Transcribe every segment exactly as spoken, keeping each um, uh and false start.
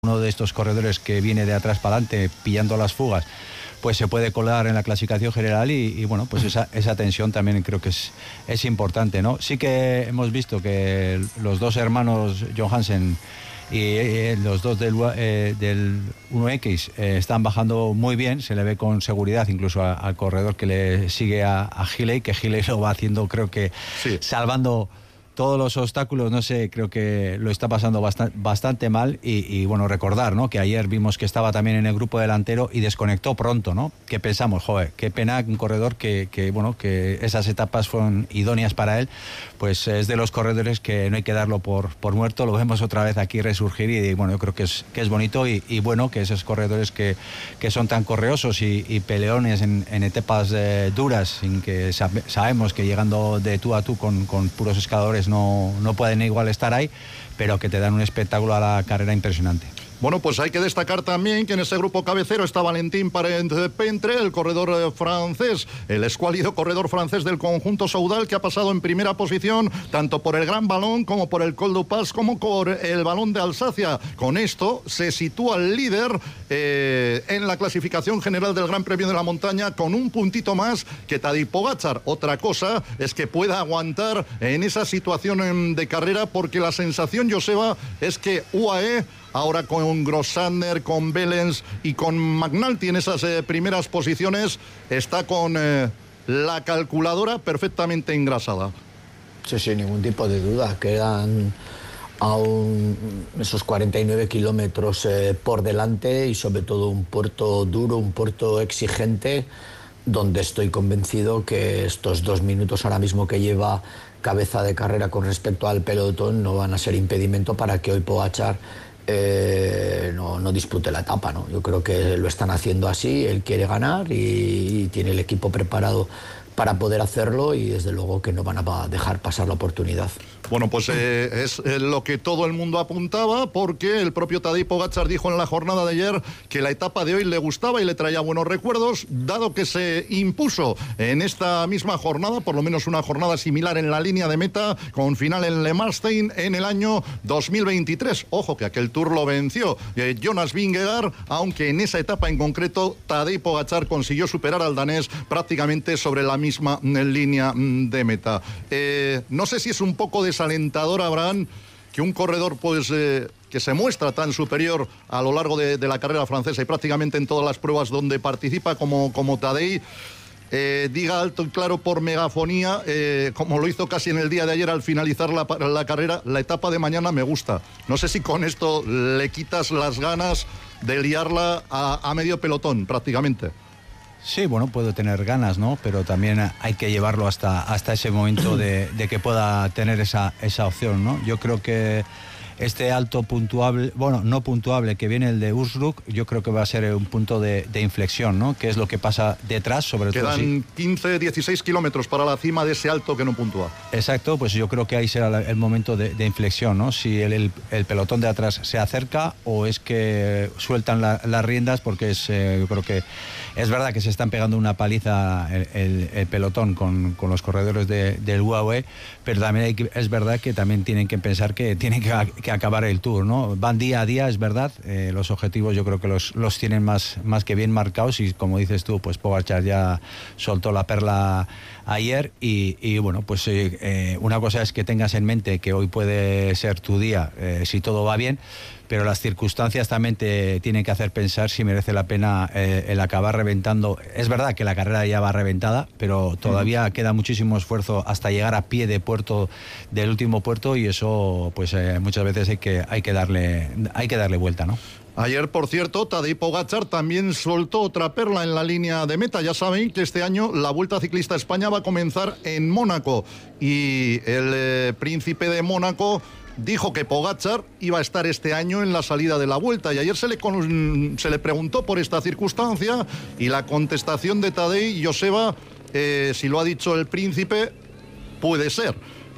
uno de estos corredores que viene de atrás para adelante pillando las fugas, pues se puede colar en la clasificación general y, y bueno, pues esa, esa tensión también creo que es, es importante, ¿no? Sí que hemos visto que los dos hermanos John Hansen y eh, los dos del, eh, del uno equis eh, están bajando muy bien, se le ve con seguridad incluso a, al corredor que le sigue a, a Healy, que Healy lo va haciendo, creo que sí, salvando todos los obstáculos, no sé, creo que lo está pasando bastante, bastante mal y, y bueno, recordar, ¿no?, que ayer vimos que estaba también en el grupo delantero y desconectó pronto, ¿no? Que pensamos, joder, qué pena un corredor que, que bueno, que esas etapas fueron idóneas para él, pues es de los corredores que no hay que darlo por, por muerto, lo vemos otra vez aquí resurgir y bueno, yo creo que es, que es bonito y, y bueno, que esos corredores que, que son tan correosos y, y peleones en, en etapas eh, duras, sin que sabe, sabemos que llegando de tú a tú con, con puros escaladores No, no pueden igual estar ahí, pero que te dan un espectáculo a la carrera impresionante. Bueno, pues hay que destacar también que en ese grupo cabecero está Valentín Parent-Pentre, el corredor francés, el escuálido corredor francés del conjunto Soudal, que ha pasado en primera posición tanto por el Gran Balón como por el Col du Pas como por el Balón de Alsacia. Con esto se sitúa el líder eh, en la clasificación general del Gran Premio de la Montaña con un puntito más que Tadej Pogačar. Otra cosa es que pueda aguantar en esa situación de carrera, porque la sensación, Joseba, es que U A E ahora con Grossander, con Belens y con McNulty en esas eh, primeras posiciones está con eh, la calculadora perfectamente engrasada. Sí, sin ningún tipo de duda. Quedan aún esos cuarenta y nueve kilómetros eh, por delante y sobre todo un puerto duro, un puerto exigente, donde estoy convencido que estos dos minutos ahora mismo que lleva cabeza de carrera con respecto al pelotón no van a ser impedimento para que hoy Pogačar Eh, no, no dispute la etapa, ¿no? Yo creo que lo están haciendo así, él quiere ganar y, y tiene el equipo preparado para poder hacerlo y desde luego que no van a dejar pasar la oportunidad. Bueno, pues eh, es eh, lo que todo el mundo apuntaba, porque el propio Tadej Pogačar dijo en la jornada de ayer que la etapa de hoy le gustaba y le traía buenos recuerdos, dado que se impuso en esta misma jornada, por lo menos una jornada similar en la línea de meta, con final en Le Marstein en el año dos mil veintitrés. Ojo, que aquel Tour lo venció eh, Jonas Vingegaard, aunque en esa etapa en concreto Tadej Pogačar consiguió superar al danés prácticamente sobre la misma línea de meta. Eh, no sé si es un poco desalentador, Abraham, que un corredor pues eh, que se muestra tan superior a lo largo de, de la carrera francesa y prácticamente en todas las pruebas donde participa como, como Tadej, eh, diga alto y claro por megafonía, eh, como lo hizo casi en el día de ayer al finalizar la, la carrera, la etapa de mañana me gusta. No sé si con esto le quitas las ganas de liarla a, a medio pelotón prácticamente. Sí, bueno, puedo tener ganas, ¿no? Pero también hay que llevarlo hasta, hasta ese momento de, de que pueda tener esa, esa opción, ¿no? Yo creo que este alto puntuable, bueno, no puntuable, que viene el de Ursbruck, yo creo que va a ser un punto de, de inflexión, ¿no? Que es lo que pasa detrás, sobre Quedan todo. Quedan quince, dieciséis kilómetros para la cima de ese alto que no puntúa. Exacto, pues yo creo que ahí será el momento de, de inflexión, ¿no? Si el, el, el pelotón de atrás se acerca o es que sueltan la, las riendas, porque es, eh, yo creo que es verdad que se están pegando una paliza el, el, el pelotón con, con los corredores de, del U A E, pero también hay que, es verdad que también tienen que pensar que tienen que, que acabar el Tour, ¿no? Van día a día, es verdad, eh, los objetivos yo creo que los, los tienen más, más que bien marcados y como dices tú, pues Pogačar ya soltó la perla ayer y, y bueno, pues eh, eh, una cosa es que tengas en mente que hoy puede ser tu día eh, si todo va bien, pero las circunstancias también te tienen que hacer pensar si merece la pena eh, el acabar reventando. Es verdad que la carrera ya va reventada, pero todavía uh-huh. queda muchísimo esfuerzo hasta llegar a pie de puerto, del último puerto, y eso pues eh, muchas veces hay que, hay que darle, hay que darle vuelta, ¿no? Ayer, por cierto, Tadej Pogačar también soltó otra perla en la línea de meta. Ya saben que este año la Vuelta Ciclista a España va a comenzar en Mónaco y el eh, príncipe de Mónaco dijo que Pogačar iba a estar este año en la salida de la Vuelta, y ayer se le, con, se le preguntó por esta circunstancia y la contestación de Tadej, Joseba, eh, si lo ha dicho el príncipe, puede ser.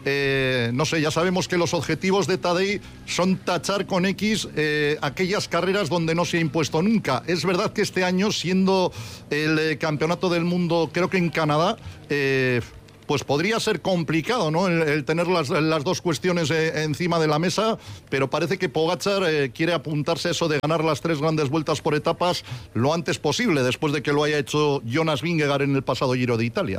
Eh, no sé, ya sabemos que los objetivos de Tadej son tachar con X eh, aquellas carreras donde no se ha impuesto nunca. Es verdad que este año, siendo el eh, campeonato del mundo, creo que en Canadá, eh, pues podría ser complicado, ¿no? El, el tener las, las dos cuestiones eh, encima de la mesa, pero parece que Pogačar eh, quiere apuntarse a eso de ganar las tres grandes vueltas por etapas lo antes posible, después de que lo haya hecho Jonas Vingegaard en el pasado Giro de Italia.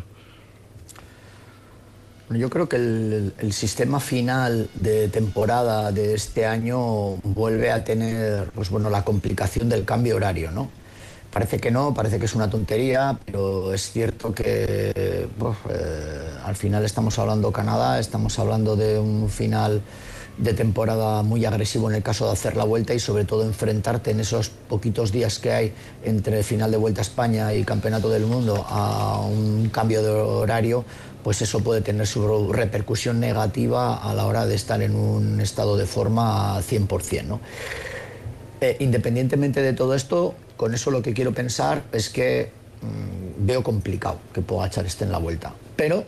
Yo creo que el, el sistema final de temporada de este año vuelve a tener, pues bueno, la complicación del cambio horario, ¿no? Parece que no, parece que es una tontería, pero es cierto que pues, eh, al final estamos hablando de Canadá, estamos hablando de un final de temporada muy agresivo en el caso de hacer la vuelta y sobre todo enfrentarte en esos poquitos días que hay entre el final de Vuelta a España y Campeonato del Mundo a un cambio de horario, pues eso puede tener su repercusión negativa a la hora de estar en un estado de forma cien por cien, ¿no? Eh, independientemente de todo esto, con eso lo que quiero pensar es que mmm, veo complicado que Pogačar esté en la Vuelta, pero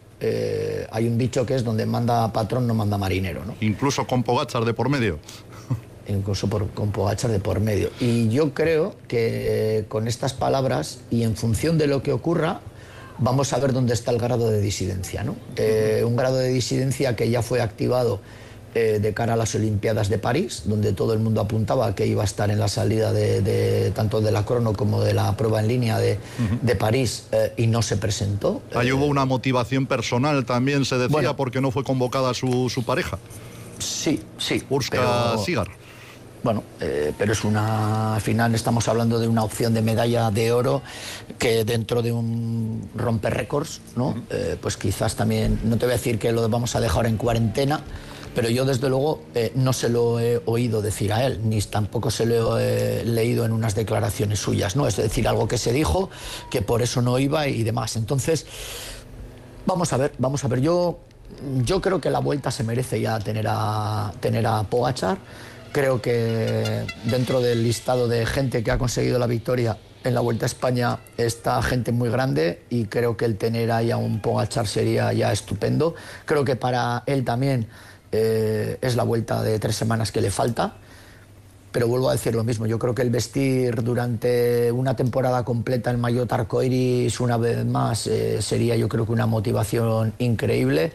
eh, hay un dicho que es donde manda patrón no manda marinero, ¿no? Incluso con Pogačar de por medio. Incluso por, con Pogačar de por medio. Y yo creo que eh, con estas palabras y en función de lo que ocurra, vamos a ver dónde está el grado de disidencia, ¿no? Eh, un grado de disidencia que ya fue activado Eh, de cara a las Olimpiadas de París, donde todo el mundo apuntaba que iba a estar en la salida de, de tanto de la crono como de la prueba en línea de, uh-huh. de París eh, y no se presentó. Ahí eh, hubo una motivación personal también, se decía, bueno, porque no fue convocada su, su pareja. Sí, sí. Urska Sigar. Bueno, eh, pero es una... Al final estamos hablando de una opción de medalla de oro que dentro de un romper récords, ¿no? Uh-huh. eh, pues quizás también, no te voy a decir que lo vamos a dejar en cuarentena, pero yo desde luego eh, no se lo he oído decir a él, ni tampoco se lo he leído en unas declaraciones suyas, ¿no? Es decir, algo que se dijo, que por eso no iba y demás. Entonces, vamos a ver, vamos a ver. Yo, yo creo que la Vuelta se merece ya tener a, tener a Pogačar. Creo que dentro del listado de gente que ha conseguido la victoria en la Vuelta a España está gente muy grande y creo que el tener ahí a un Pogačar sería ya estupendo. Creo que para él también Eh, es la vuelta de tres semanas que le falta, pero vuelvo a decir lo mismo. Yo creo que el vestir durante una temporada completa el maillot arcoiris una vez más eh, sería, yo creo que una motivación increíble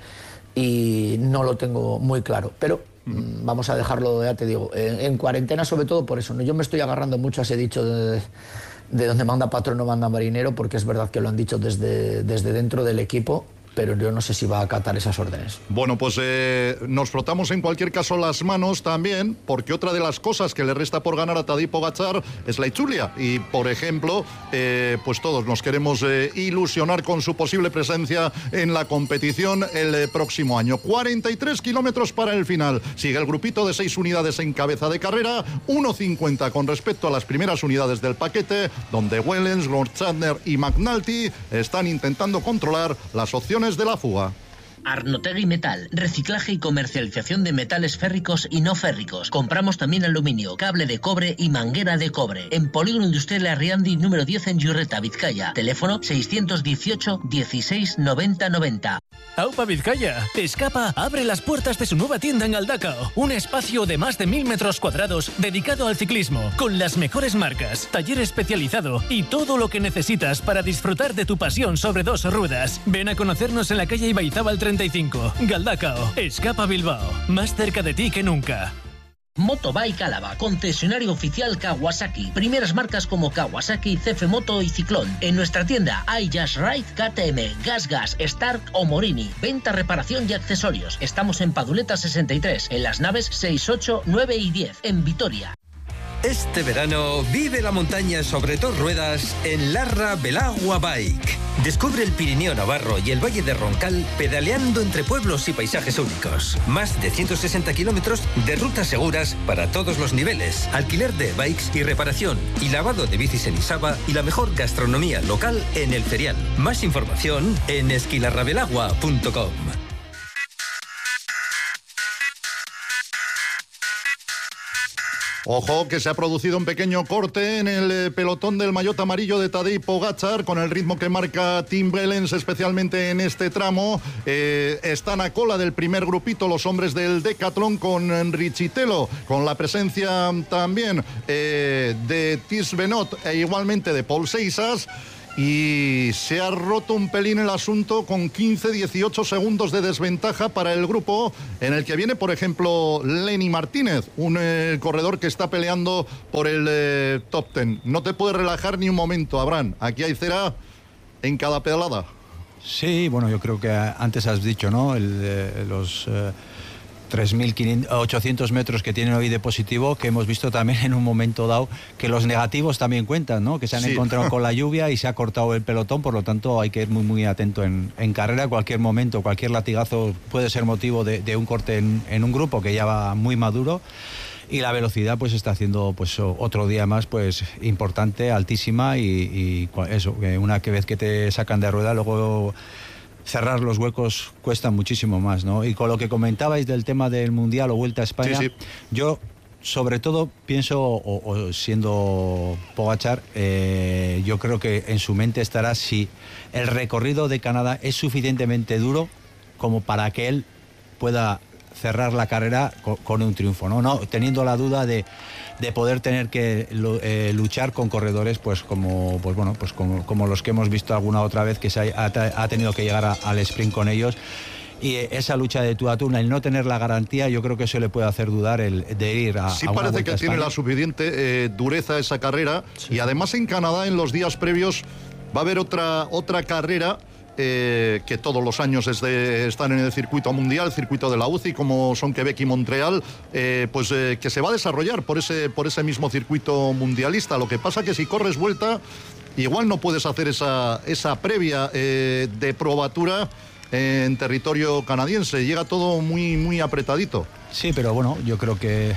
y no lo tengo muy claro, pero mm, vamos a dejarlo, ya te digo, en, en cuarentena sobre todo por eso, ¿no? Yo me estoy agarrando mucho a ese dicho de, de donde manda patrón no manda marinero, porque es verdad que lo han dicho desde, desde dentro del equipo, pero yo no sé si va a acatar esas órdenes. Bueno, pues eh, nos frotamos en cualquier caso las manos también, porque otra de las cosas que le resta por ganar a Tadej Pogačar es la Itzulia. Y, por ejemplo, eh, pues todos nos queremos eh, ilusionar con su posible presencia en la competición el eh, próximo año. cuarenta y tres kilómetros para el final. Sigue el grupito de seis unidades en cabeza de carrera, uno cincuenta con respecto a las primeras unidades del paquete, donde Wellens, Lord-Chandler y McNulty están intentando controlar las opciones de la fuga. Arnotegui Metal, reciclaje y comercialización de metales férricos y no férricos. Compramos también aluminio, cable de cobre y manguera de cobre. En Polígono Industrial Arriandi número diez en Yurreta, Vizcaya. Teléfono seiscientos dieciocho dieciséis noventa noventa. Aupa Vizcaya. Escapa abre las puertas de su nueva tienda en Galdacao. Un espacio de más de mil metros cuadrados dedicado al ciclismo, con las mejores marcas, taller especializado y todo lo que necesitas para disfrutar de tu pasión sobre dos ruedas. Ven a conocernos en la calle Ibaizábal treinta y cinco. Galdacao. Escapa Bilbao. Más cerca de ti que nunca. Motobike Álava, concesionario oficial Kawasaki. Primeras marcas como Kawasaki, C F Moto y Ciclón. En nuestra tienda hay Just Ride, K T M, Gas Gas, Stark o Morini. Venta, reparación y accesorios. Estamos en Paduleta sesenta y tres, en las naves seis, ocho, nueve y diez, en Vitoria. Este verano vive la montaña sobre dos ruedas en Larra Belagua Bike. Descubre el Pirineo Navarro y el Valle de Roncal pedaleando entre pueblos y paisajes únicos. Más de ciento sesenta kilómetros de rutas seguras para todos los niveles. Alquiler de bikes y reparación y lavado de bicis en Isaba y la mejor gastronomía local en el ferial. Más información en esquilarrabelagua punto com. Ojo, que se ha producido un pequeño corte en el pelotón del maillot amarillo de Tadej Pogačar, con el ritmo que marca Tim Wellens, especialmente en este tramo. Eh, están a cola del primer grupito los hombres del Decathlon, con Richitelo, con la presencia también eh, de Tis Benoit e igualmente de Paul Seixas. y se ha roto un pelín el asunto con quince dieciocho segundos de desventaja para el grupo en el que viene, por ejemplo, Lenny Martínez, un eh, corredor que está peleando por el eh, top ten. No te puedes relajar ni un momento, Abraham. Aquí hay cera en cada pedalada. Sí, bueno, yo creo que antes has dicho, ¿no? El, eh, los... Eh... tres mil ochocientos metros que tienen hoy de positivo, que hemos visto también en un momento dado que los negativos también cuentan, ¿no? Que se han sí. encontrado con la lluvia y se ha cortado el pelotón, por lo tanto hay que ir muy muy atento en, en carrera. Cualquier momento, cualquier latigazo puede ser motivo de, de un corte en, en un grupo que ya va muy maduro, y la velocidad pues está haciendo pues otro día más pues importante, altísima, y, y eso, una que vez que te sacan de rueda, luego cerrar los huecos cuesta muchísimo más, ¿no? Y con lo que comentabais del tema del Mundial o Vuelta a España, sí, sí. yo sobre todo pienso, o, o siendo Pogačar, eh, yo creo que en su mente estará si el recorrido de Canadá es suficientemente duro como para que él pueda cerrar la carrera con, con un triunfo, ¿no? No teniendo la duda de, de poder tener que eh, luchar con corredores pues como pues bueno pues como, como los que hemos visto alguna otra vez, que se ha, ha tenido que llegar a, al sprint con ellos, y esa lucha de tú a tú, el no tener la garantía, yo creo que eso le puede hacer dudar el de ir a, sí, a una parece que tiene España. La suficiente eh, dureza esa carrera, sí. Y además en Canadá en los días previos va a haber otra otra carrera Eh, que todos los años es de, están en el circuito mundial, el circuito de la U C I, como son Quebec y Montreal, eh, pues eh, que se va a desarrollar por ese, por ese mismo circuito mundialista. Lo que pasa que si corres vuelta, igual no puedes hacer esa, esa previa eh, de probatura en territorio canadiense. Llega todo muy, muy apretadito. Sí, pero bueno, yo creo que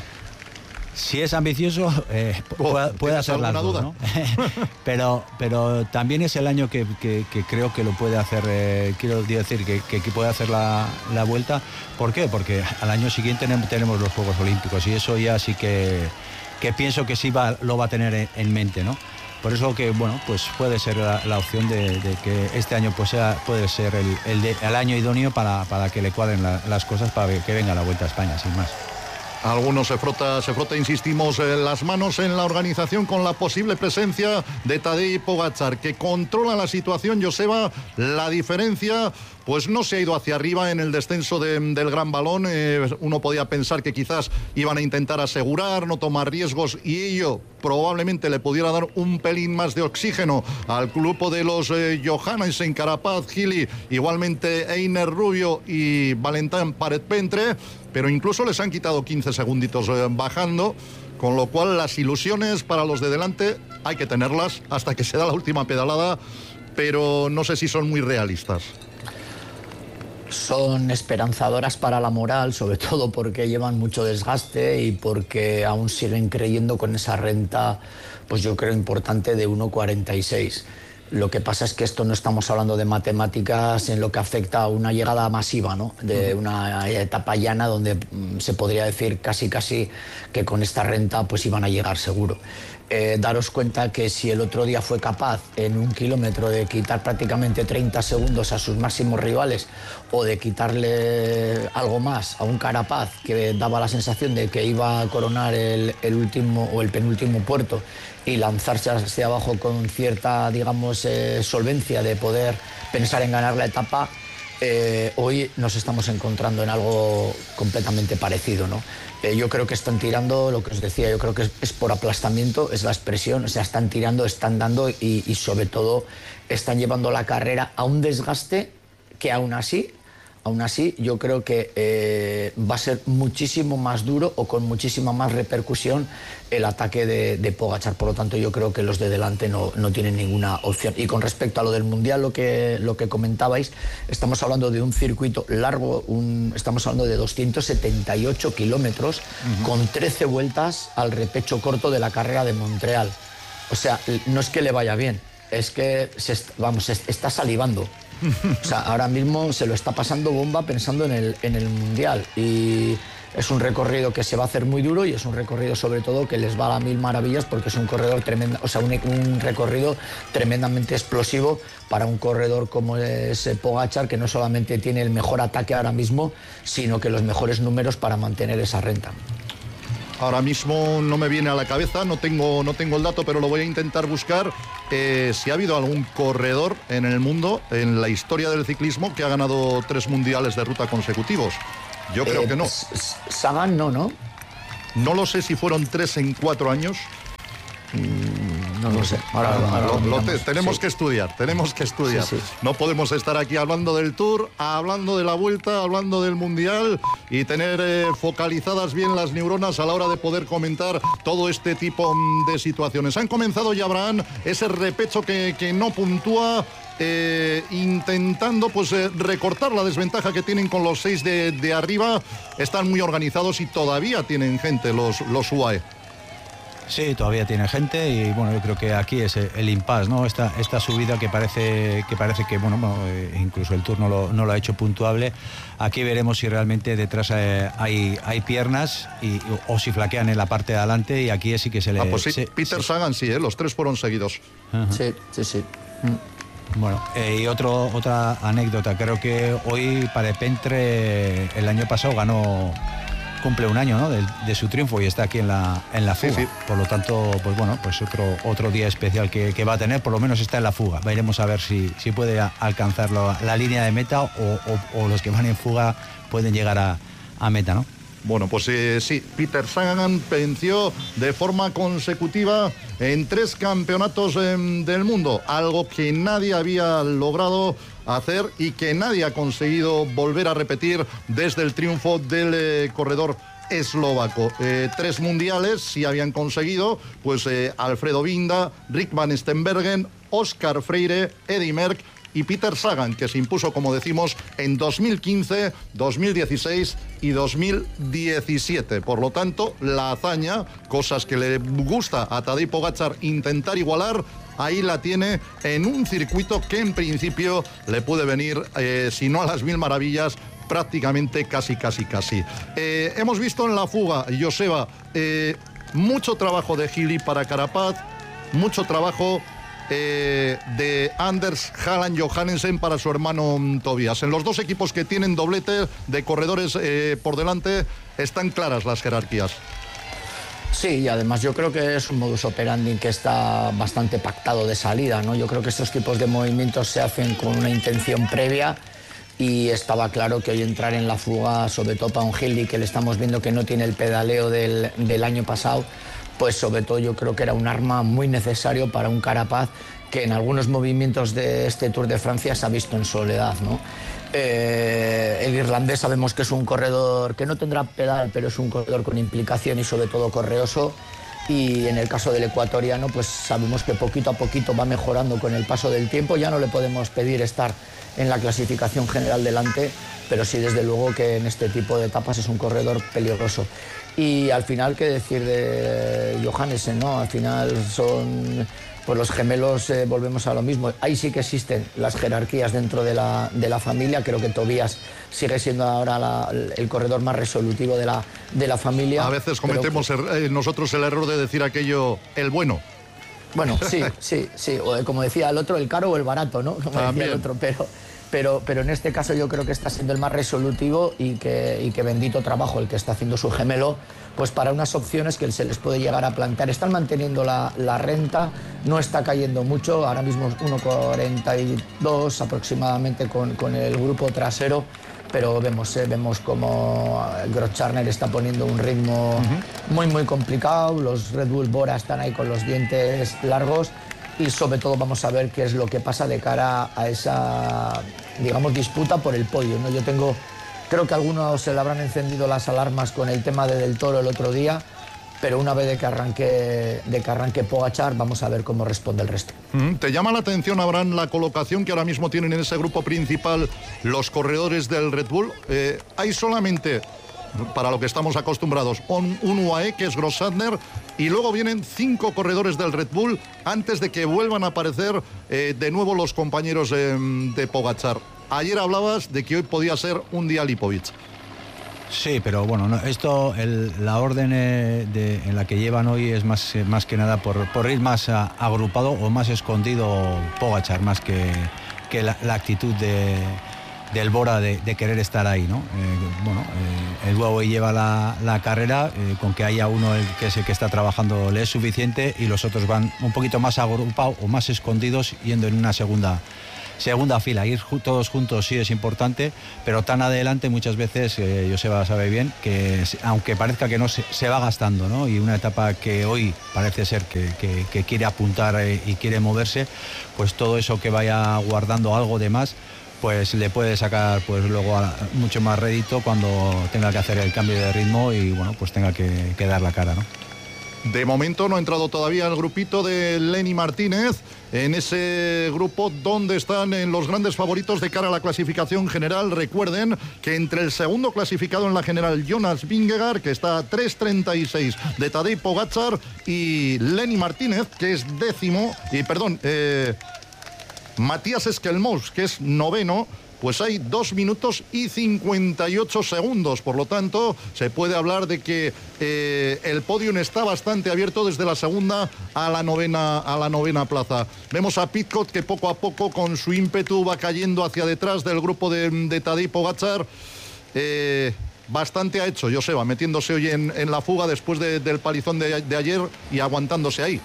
si es ambicioso, eh, oh, puede, puede hacer las dos, duda? ¿no? pero, pero también es el año que, que, que creo que lo puede hacer, eh, quiero decir, que, que, que puede hacer la, la vuelta. ¿Por qué? Porque al año siguiente tenemos los Juegos Olímpicos, y eso ya sí que, que pienso que sí va, lo va a tener en, en mente, ¿no? Por eso que, bueno, pues puede ser la, la opción de, de que este año pues sea, puede ser el, el, de, el año idóneo para, para que le cuadren la, las cosas, para que venga la Vuelta a España, sin más. Algunos se frota, se frota, insistimos, eh, las manos en la organización con la posible presencia de Tadej Pogačar, que controla la situación. Joseba, la diferencia pues no se ha ido hacia arriba en el descenso de, del Gran Balón. Eh, uno podía pensar que quizás iban a intentar asegurar, no tomar riesgos, y ello probablemente le pudiera dar un pelín más de oxígeno al grupo de los eh, Johannessen, Carapaz, Gili, igualmente Einer Rubio y Valentin Paret-Pentre, pero incluso les han quitado quince segunditos eh, bajando, con lo cual las ilusiones para los de delante hay que tenerlas hasta que se da la última pedalada, pero no sé si son muy realistas. Son esperanzadoras para la moral, sobre todo porque llevan mucho desgaste y porque aún siguen creyendo con esa renta, pues yo creo importante, de uno cuarenta y seis. Lo que pasa es que esto no estamos hablando de matemáticas en lo que afecta a una llegada masiva, ¿no? De una etapa llana donde se podría decir casi casi que con esta renta pues iban a llegar seguro. Eh, daros cuenta que si el otro día fue capaz en un kilómetro de quitar prácticamente treinta segundos a sus máximos rivales, o de quitarle algo más a un Carapaz que daba la sensación de que iba a coronar el, el último o el penúltimo puerto y lanzarse hacia abajo con cierta, digamos, eh, solvencia de poder pensar en ganar la etapa, eh, hoy nos estamos encontrando en algo completamente parecido, ¿no? Eh, yo creo que están tirando, lo que os decía, yo creo que es, es por aplastamiento, es la expresión, o sea, están tirando, están dando y, y sobre todo están llevando la carrera a un desgaste que aún así, aún así yo creo que eh, va a ser muchísimo más duro o con muchísima más repercusión el ataque de, de Pogačar. Por lo tanto, yo creo que los de delante no, no tienen ninguna opción. Y con respecto a lo del Mundial, lo que, lo que comentabais, estamos hablando de un circuito largo, un, estamos hablando de doscientos setenta y ocho kilómetros, uh-huh, con trece vueltas al repecho corto de la carrera de Montreal. O sea, no es que le vaya bien, es que se, vamos, se está salivando. O sea, ahora mismo se lo está pasando bomba pensando en el, en el Mundial, y es un recorrido que se va a hacer muy duro, y es un recorrido sobre todo que les va a mil maravillas, porque es un corredor tremendo, o sea, un, un recorrido tremendamente explosivo para un corredor como es Pogačar, que no solamente tiene el mejor ataque ahora mismo, sino que los mejores números para mantener esa renta. ahora mismo no me viene a la cabeza, no tengo, no tengo el dato, pero lo voy a intentar buscar. Eh, si ha habido algún corredor en el mundo, en la historia del ciclismo, que ha ganado tres mundiales de ruta consecutivos. Yo creo eh, que no. Sagan no, ¿no? No lo sé si fueron tres en cuatro años. Mm, no lo sé. Ahora, ahora lo, lo te, tenemos sí. que estudiar, tenemos que estudiar. Sí, sí. No podemos estar aquí hablando del Tour, hablando de la Vuelta, hablando del Mundial y tener eh, focalizadas bien las neuronas a la hora de poder comentar todo este tipo de situaciones. Han comenzado ya, Abraham, ese repecho que, que no puntúa. Eh, intentando pues eh, recortar la desventaja que tienen con los seis de, de arriba. Están muy organizados y todavía tienen gente los, los U A E. Sí, todavía tiene gente y bueno, yo creo que aquí es el impasse, ¿no? Esta, esta subida que parece que parece que bueno, bueno incluso el Tour no lo, no lo ha hecho puntuable. Aquí veremos si realmente detrás hay, hay piernas y, o si flaquean en la parte de adelante, y aquí sí que se le... Ah, pues sí, se, Peter se... Sagan sí, ¿eh? Los tres fueron seguidos. Uh-huh. Sí, sí, sí. Mm. Bueno, eh, y otro, otra anécdota, creo que hoy Parepentre el año pasado ganó, cumple un año, ¿no?, de, de su triunfo y está aquí en la, en la fuga. Sí, sí. Por lo tanto, pues bueno, pues otro, otro día especial que, que va a tener, por lo menos está en la fuga. Veremos a ver si, si puede alcanzar la, la línea de meta o, o, o los que van en fuga pueden llegar a, a meta, ¿no? Bueno, pues eh, sí, Peter Sagan venció de forma consecutiva en tres campeonatos eh, del mundo, algo que nadie había logrado hacer y que nadie ha conseguido volver a repetir desde el triunfo del eh, corredor eslovaco. Eh, tres mundiales sí habían conseguido, pues eh, Alfredo Binda, Rick Van Stenbergen, Oscar Freire, Eddy Merckx y Peter Sagan, que se impuso, como decimos, en dos mil quince, dos mil dieciséis y dos mil diecisiete. Por lo tanto, la hazaña, cosas que le gusta a Tadej Pogačar intentar igualar, ahí la tiene en un circuito que en principio le puede venir, eh, si no a las mil maravillas, prácticamente casi, casi, casi. Eh, hemos visto en la fuga, Joseba, eh, mucho trabajo de Gili para Carapaz, mucho trabajo Eh, de Anders Haaland Johannesen para su hermano Tobias. En los dos equipos que tienen doblete de corredores eh, por delante están claras las jerarquías. Sí, y además yo creo que es un modus operandi que está bastante pactado de salida, ¿no? Yo creo que estos tipos de movimientos se hacen con una intención previa y estaba claro que hoy entrar en la fuga, sobre todo para un Gili que le estamos viendo que no tiene el pedaleo del, del año pasado, pues sobre todo yo creo que era un arma muy necesario para un Carapaz que en algunos movimientos de este Tour de Francia se ha visto en soledad, ¿no? Eh, el irlandés sabemos que es un corredor que no tendrá pedal, pero es un corredor con implicación y sobre todo correoso. Y en el caso del ecuatoriano, pues sabemos que poquito a poquito va mejorando con el paso del tiempo. Ya no le podemos pedir estar en la clasificación general delante, pero sí desde luego que en este tipo de etapas es un corredor peligroso. Y al final, ¿qué decir de Johannesen, no? Al final son, pues los gemelos, eh, volvemos a lo mismo. Ahí sí que existen las jerarquías dentro de la, de la familia. Creo que Tobias sigue siendo ahora la, el corredor más resolutivo de la, de la familia. A veces cometemos pero, er, eh, nosotros el error de decir aquello, el bueno. Bueno, sí, sí, sí. O, como decía el otro, el caro o el barato, ¿no? Como decía el otro, pero... Pero, pero en este caso yo creo que está siendo el más resolutivo y que, y que bendito trabajo el que está haciendo su gemelo, pues para unas opciones que se les puede llegar a plantear. Están manteniendo la, la renta, no está cayendo mucho, ahora mismo uno cuarenta y dos aproximadamente con, con el grupo trasero, pero vemos, eh, vemos como Grosschartner está poniendo un ritmo uh-huh. muy, muy complicado, los Red Bull Bora están ahí con los dientes largos. Y sobre todo vamos a ver qué es lo que pasa de cara a esa, digamos, disputa por el podio, ¿no? Yo tengo, creo que a algunos se le habrán encendido las alarmas con el tema de Del Toro el otro día, pero una vez de que arranque, de que arranque Pogačar, vamos a ver cómo responde el resto. ¿Te llama la atención, Abraham, la colocación que ahora mismo tienen en ese grupo principal los corredores del Red Bull? Eh, hay solamente, para lo que estamos acostumbrados, un, un U A E que es Grosschartner y luego vienen cinco corredores del Red Bull antes de que vuelvan a aparecer eh, de nuevo los compañeros eh, de Pogačar. Ayer hablabas de que hoy podía ser un día Lipovic. Sí, pero bueno, no, esto, el, la orden eh, de, en la que llevan hoy es más, eh, más que nada por, por ir más a, agrupado o más escondido Pogačar, más que, que la, la actitud de... del Bora de, de querer estar ahí, ¿no? Eh, bueno, eh, el Huawei lleva la, la carrera, eh, con que haya uno el que es el que está trabajando le es suficiente, y los otros van un poquito más agrupados o más escondidos yendo en una segunda segunda fila. Ir ju- todos juntos sí es importante, pero tan adelante muchas veces, eh, Joseba sabe bien, que se- aunque parezca que no, se, se va gastando, ¿no? Y una etapa que hoy parece ser que, que, que quiere apuntar eh, y quiere moverse, pues todo eso que vaya guardando algo de más, pues le puede sacar pues luego a, mucho más rédito cuando tenga que hacer el cambio de ritmo y bueno, pues tenga que, que dar la cara, ¿no? De momento no ha entrado todavía el grupito de Lenny Martínez, en ese grupo donde están en los grandes favoritos de cara a la clasificación general. Recuerden que entre el segundo clasificado en la general, Jonas Vingegaard, que está a tres treinta y seis de Tadej Pogačar, y Lenny Martínez, que es décimo, y perdón, eh, Matías Esquelmós, que es noveno, pues hay dos minutos y cincuenta y ocho segundos. Por lo tanto, se puede hablar de que eh, el podium está bastante abierto desde la segunda a la novena, a la novena plaza. Vemos a Pidcock, que poco a poco con su ímpetu va cayendo hacia detrás del grupo de, de Tadej Pogačar. Eh, bastante ha hecho Joseba, metiéndose hoy en, en la fuga después de, del palizón de, de ayer y aguantándose ahí.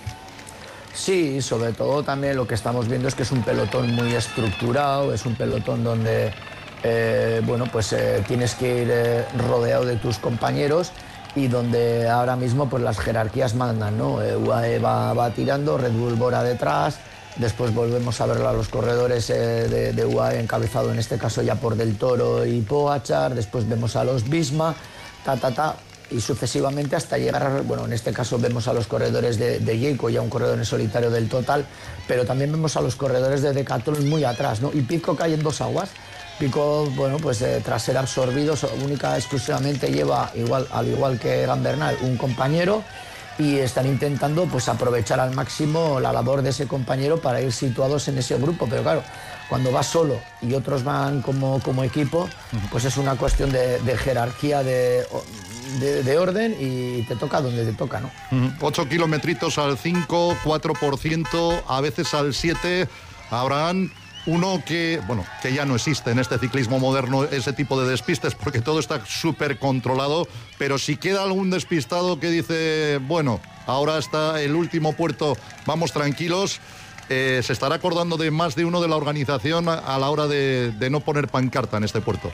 Sí, sobre todo también lo que estamos viendo es que es un pelotón muy estructurado, es un pelotón donde eh, bueno, pues eh, tienes que ir eh, rodeado de tus compañeros y donde ahora mismo pues las jerarquías mandan, ¿no? Eh, U A E va, va tirando, Red Bull Bora detrás, después volvemos a ver a los corredores eh, de, de U A E encabezado en este caso ya por Del Toro y Pogačar, después vemos a los Visma, ta ta ta, y sucesivamente hasta llegar, bueno, en este caso vemos a los corredores de, de Jayco, ya un corredor en solitario del Total, pero también vemos a los corredores de Decathlon muy atrás, ¿no? Y Pidcock cae en dos aguas. Pidcock, bueno, pues eh, tras ser absorbido, única exclusivamente lleva, igual, al igual que Gambernal, un compañero, y están intentando pues aprovechar al máximo la labor de ese compañero para ir situados en ese grupo, pero claro, cuando vas solo y otros van como, como equipo, pues es una cuestión de, de jerarquía, de... De, de orden, y te toca donde te toca, ¿no? ocho kilometritos al cinco, cuatro por ciento, a veces al siete. Abraham, uno que, bueno, que ya no existe en este ciclismo moderno ese tipo de despistes, porque todo está súper controlado, pero si queda algún despistado que dice, bueno, ahora está el último puerto, vamos tranquilos, eh, se estará acordando de más de uno de la organización a, a la hora de, de no poner pancarta en este puerto.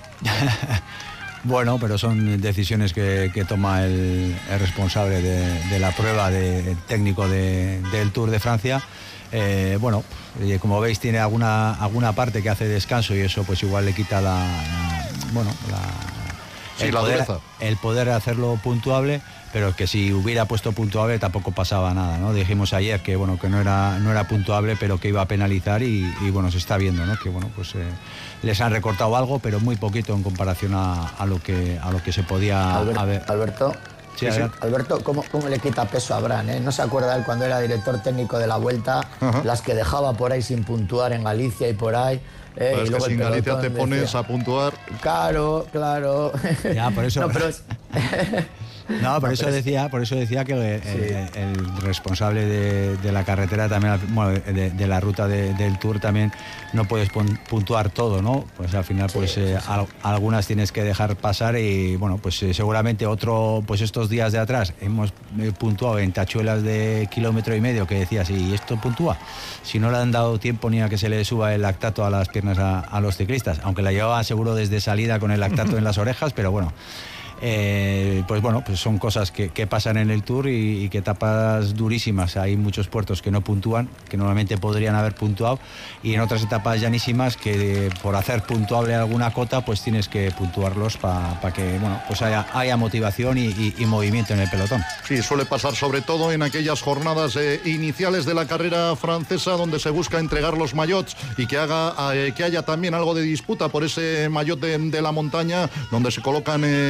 Bueno, pero son decisiones que, que toma el, el responsable de, de la prueba de técnico de, del Tour de Francia. Eh, bueno, como veis tiene alguna alguna parte que hace descanso y eso pues igual le quita la, la bueno la, sí, el, la poder, dureza. el poder hacerlo puntuable, pero que si hubiera puesto puntuable tampoco pasaba nada, ¿no? Dijimos ayer que bueno que no era no era puntuable, pero que iba a penalizar y, y bueno se está viendo, ¿no? Que bueno pues eh, les han recortado algo, pero muy poquito en comparación a, a lo que a lo que se podía Albert, haber. Alberto. Sí, sí. Alberto, ¿cómo, ¿cómo le quita peso a Abraham? ¿eh? No se acuerda él cuando era director técnico de la Vuelta, uh-huh. las que dejaba por ahí sin puntuar en Galicia y por ahí. Eh, pues y luego que si en Galicia te pones decía, a puntuar. Claro, claro. Ya, por eso. No, pero es... No, por eso decía, por eso decía que el, sí. el, el responsable de, de la carretera también, bueno, de, de la ruta de, del Tour también no puedes puntuar todo, ¿no? Pues al final, pues sí, eh, sí, sí. Al, algunas tienes que dejar pasar y bueno, pues eh, seguramente otro, pues estos días de atrás hemos puntuado en tachuelas de kilómetro y medio que decías, ¿y esto puntúa? Si no le han dado tiempo ni a que se le suba el lactato a las piernas a, a los ciclistas, aunque la llevaba seguro desde salida con el lactato en las orejas, pero bueno. Eh, pues bueno, pues son cosas que, que pasan en el Tour y, y que etapas durísimas. Hay muchos puertos que no puntúan, que normalmente podrían haber puntuado, y en otras etapas llanísimas que por hacer puntuable alguna cota pues tienes que puntuarlos para pa que bueno pues haya, haya motivación y, y, y movimiento en el pelotón. Sí, suele pasar sobre todo en aquellas jornadas eh, iniciales de la carrera francesa donde se busca entregar los maillots y que haga eh, que haya también algo de disputa por ese maillot de, de la montaña, donde se colocan eh, puertas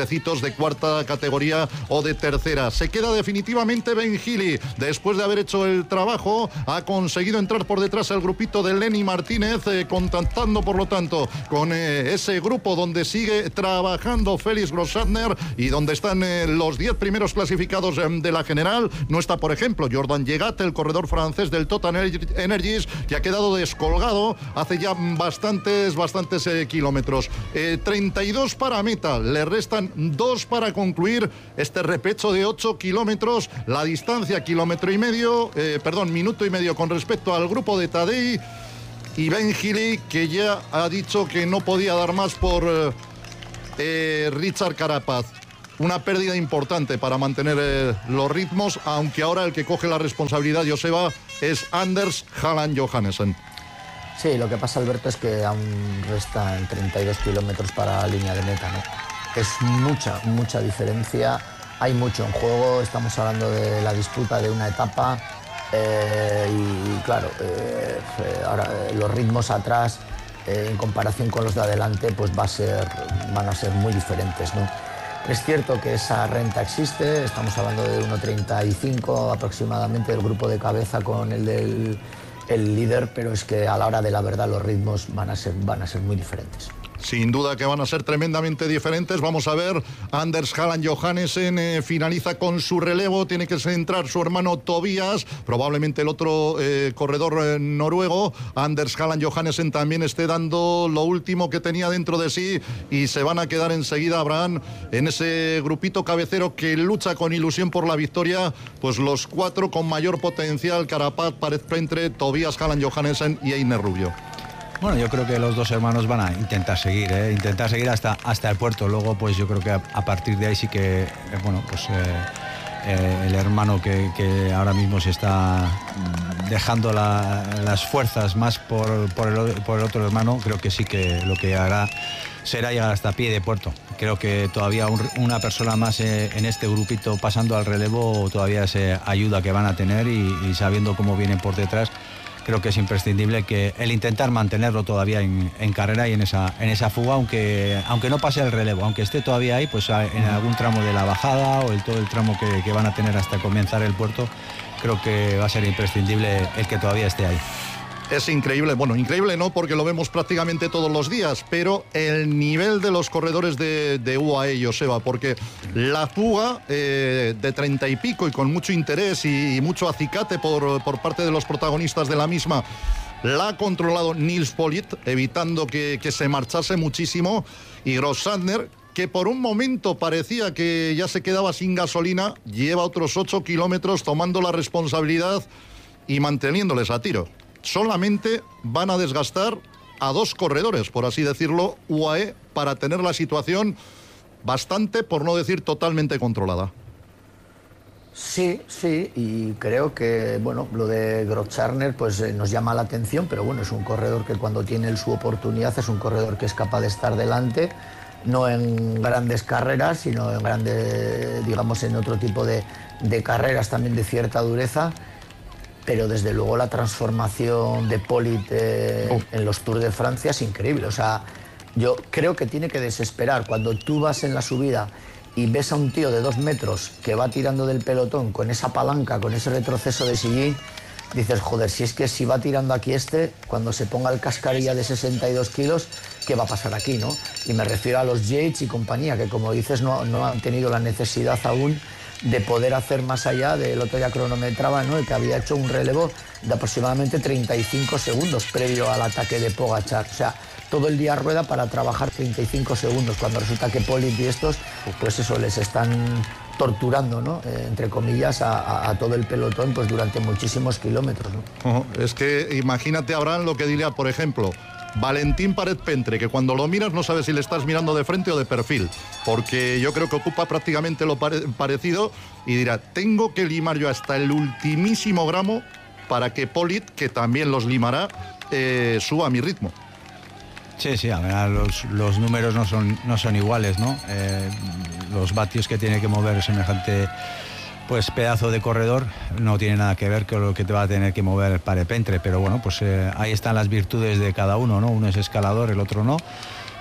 cochecitos de cuarta categoría o de tercera. Se queda definitivamente Ben Healy, después de haber hecho el trabajo, ha conseguido entrar por detrás al grupito de Lenny Martínez, eh, contactando por lo tanto con eh, ese grupo donde sigue trabajando Félix Grossartner y donde están eh, los diez primeros clasificados eh, de la general. No está, por ejemplo, Jordan Yegat, el corredor francés del Total Energies, que ha quedado descolgado hace ya bastantes, bastantes eh, kilómetros. Eh, treinta y dos para meta, le restan dos para concluir este repecho de ocho kilómetros, la distancia kilómetro y medio, eh, perdón, minuto y medio con respecto al grupo de Tadej y Ben Healy, que ya ha dicho que no podía dar más por eh, eh, Richard Carapaz. Una pérdida importante para mantener eh, los ritmos, aunque ahora el que coge la responsabilidad, Joseba, es Anders Haaland Johannessen. Sí, lo que pasa, Alberto, es que aún restan treinta y dos kilómetros para la línea de meta, ¿no? Es mucha, mucha diferencia, hay mucho en juego, estamos hablando de la disputa de una etapa eh, y, claro, eh, ahora eh, los ritmos atrás, eh, en comparación con los de adelante, pues va a ser, van a ser muy diferentes, ¿no? Es cierto que esa renta existe, estamos hablando de uno treinta y cinco aproximadamente del grupo de cabeza con el del el líder, pero es que a la hora de la verdad los ritmos van a ser, van a ser muy diferentes. Sin duda que van a ser tremendamente diferentes. Vamos a ver, Anders Haaland Johannessen eh, finaliza con su relevo, tiene que entrar su hermano Tobias, probablemente el otro eh, corredor eh, noruego. Anders Haaland Johannessen también esté dando lo último que tenía dentro de sí y se van a quedar enseguida, Abraham, en ese grupito cabecero que lucha con ilusión por la victoria, pues los cuatro con mayor potencial: Carapaz, Parets-Pentre, Tobias, Haaland Johannessen y Einer Rubio. Bueno, yo creo que los dos hermanos van a intentar seguir, ¿eh? intentar seguir hasta, hasta el puerto. Luego, pues yo creo que a, a partir de ahí sí que, eh, bueno, pues eh, eh, el hermano que, que ahora mismo se está dejando la, las fuerzas más por, por, el, por el otro hermano, creo que sí que lo que hará será llegar hasta pie de puerto. Creo que todavía un, una persona más eh, en este grupito pasando al relevo, todavía esa ayuda que van a tener y, y sabiendo cómo vienen por detrás, creo que es imprescindible que el intentar mantenerlo todavía en, en carrera y en esa, en esa fuga, aunque, aunque no pase el relevo, aunque esté todavía ahí, pues en algún tramo de la bajada o el, todo el tramo que, que van a tener hasta comenzar el puerto, creo que va a ser imprescindible el que todavía esté ahí. Es increíble, bueno, increíble no, porque lo vemos prácticamente todos los días, pero el nivel de los corredores de, de U A E, Joseba, porque la fuga eh, de treinta y pico y con mucho interés y, y mucho acicate por, por parte de los protagonistas de la misma, la ha controlado Nils Politt, evitando que, que se marchase muchísimo, y Grossartner, que por un momento parecía que ya se quedaba sin gasolina, lleva otros ocho kilómetros tomando la responsabilidad y manteniéndoles a tiro. Solamente van a desgastar a dos corredores, por así decirlo, U A E, para tener la situación bastante, por no decir totalmente controlada. Sí, sí, y creo que, bueno, lo de Grossartner pues eh, nos llama la atención, pero bueno, es un corredor que cuando tiene su oportunidad es un corredor que es capaz de estar delante, no en grandes carreras, sino en grandes, digamos, en otro tipo de, de carreras también de cierta dureza. Pero desde luego la transformación de Politt eh, oh. en los Tours de Francia es increíble. O sea, yo creo que tiene que desesperar. Cuando tú vas en la subida y ves a un tío de dos metros que va tirando del pelotón con esa palanca, con ese retroceso de sillín, dices, joder, si es que si va tirando aquí este, cuando se ponga el cascarilla de sesenta y dos kilos, ¿qué va a pasar aquí, no? Y me refiero a los Yates y compañía, que como dices, no, no han tenido la necesidad aún de poder hacer más allá del otro día cronometraba, ¿no? El que había hecho un relevo de aproximadamente treinta y cinco segundos previo al ataque de Pogačar. O sea, todo el día rueda para trabajar treinta y cinco segundos, cuando resulta que Politt y estos, pues eso, les están torturando, ¿no? Eh, entre comillas, a, a, a todo el pelotón pues durante muchísimos kilómetros, ¿no? Uh-huh. Es que imagínate, Abraham, lo que diría, por ejemplo, Valentín Parets-Pentre, que cuando lo miras no sabes si le estás mirando de frente o de perfil, porque yo creo que ocupa prácticamente lo pare- parecido y dirá, tengo que limar yo hasta el ultimísimo gramo para que Politt, que también los limará, eh, suba a mi ritmo. Sí, sí, a ver, los, los números no son, no son iguales, ¿no? Eh, los vatios que tiene que mover semejante pues pedazo de corredor no tiene nada que ver con lo que te va a tener que mover Parets-Pentre, pero bueno, pues eh, ahí están las virtudes de cada uno, ¿no? Uno es escalador, el otro no,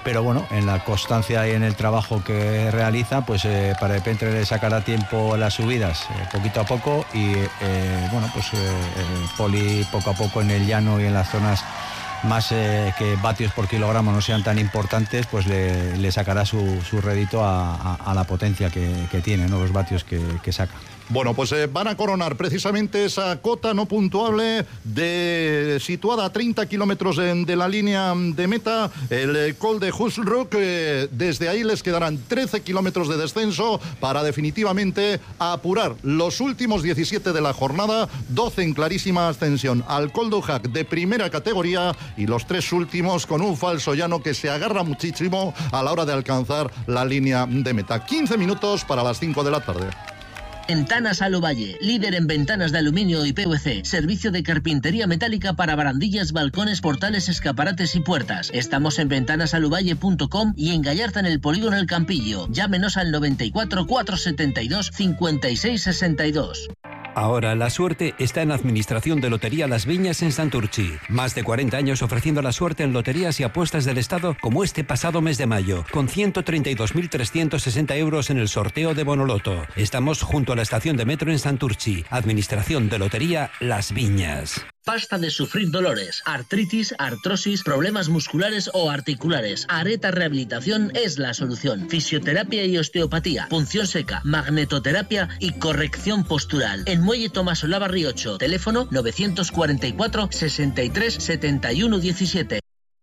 pero bueno, en la constancia y en el trabajo que realiza, pues eh, para de repente le sacará tiempo las subidas, eh, poquito a poco, y eh, bueno, pues eh, eh, Poli poco a poco en el llano y en las zonas más eh, que vatios por kilogramo no sean tan importantes, pues le, le sacará su, su rédito a, a, a la potencia que, que tiene, ¿no? Los vatios que, que saca. Bueno, pues eh, van a coronar precisamente esa cota no puntuable de situada a treinta kilómetros de, de la línea de meta, el eh, Col de Husruck. Eh, desde ahí les quedarán trece kilómetros de descenso para definitivamente apurar los últimos diecisiete de la jornada, doce en clarísima ascensión al Col d'Ujac de primera categoría y los tres últimos con un falso llano que se agarra muchísimo a la hora de alcanzar la línea de meta. quince minutos para las cinco de la tarde. Ventanas Aluvalle, líder en ventanas de aluminio y P V C. Servicio de carpintería metálica para barandillas, balcones, portales, escaparates y puertas. Estamos en ventanas aluvalle punto com y en Gallarta, en el Polígono El Campillo. Llámenos al noventa y cuatro, cuatrocientos setenta y dos, cincuenta y seis sesenta y dos. Ahora la suerte está en Administración de Lotería Las Viñas en Santurchi. Más de cuarenta años ofreciendo la suerte en loterías y apuestas del Estado, como este pasado mes de mayo, con ciento treinta y dos mil trescientos sesenta euros en el sorteo de Bonoloto. Estamos junto a la estación de metro en Santurchi. Administración de Lotería Las Viñas. Basta de sufrir dolores, artritis, artrosis, problemas musculares o articulares. Areta Rehabilitación es la solución. Fisioterapia y osteopatía, punción seca, magnetoterapia y corrección postural. En Muelle Tomás Olavarri ocho, teléfono novecientos cuarenta y cuatro, sesenta y tres, setenta y uno diecisiete.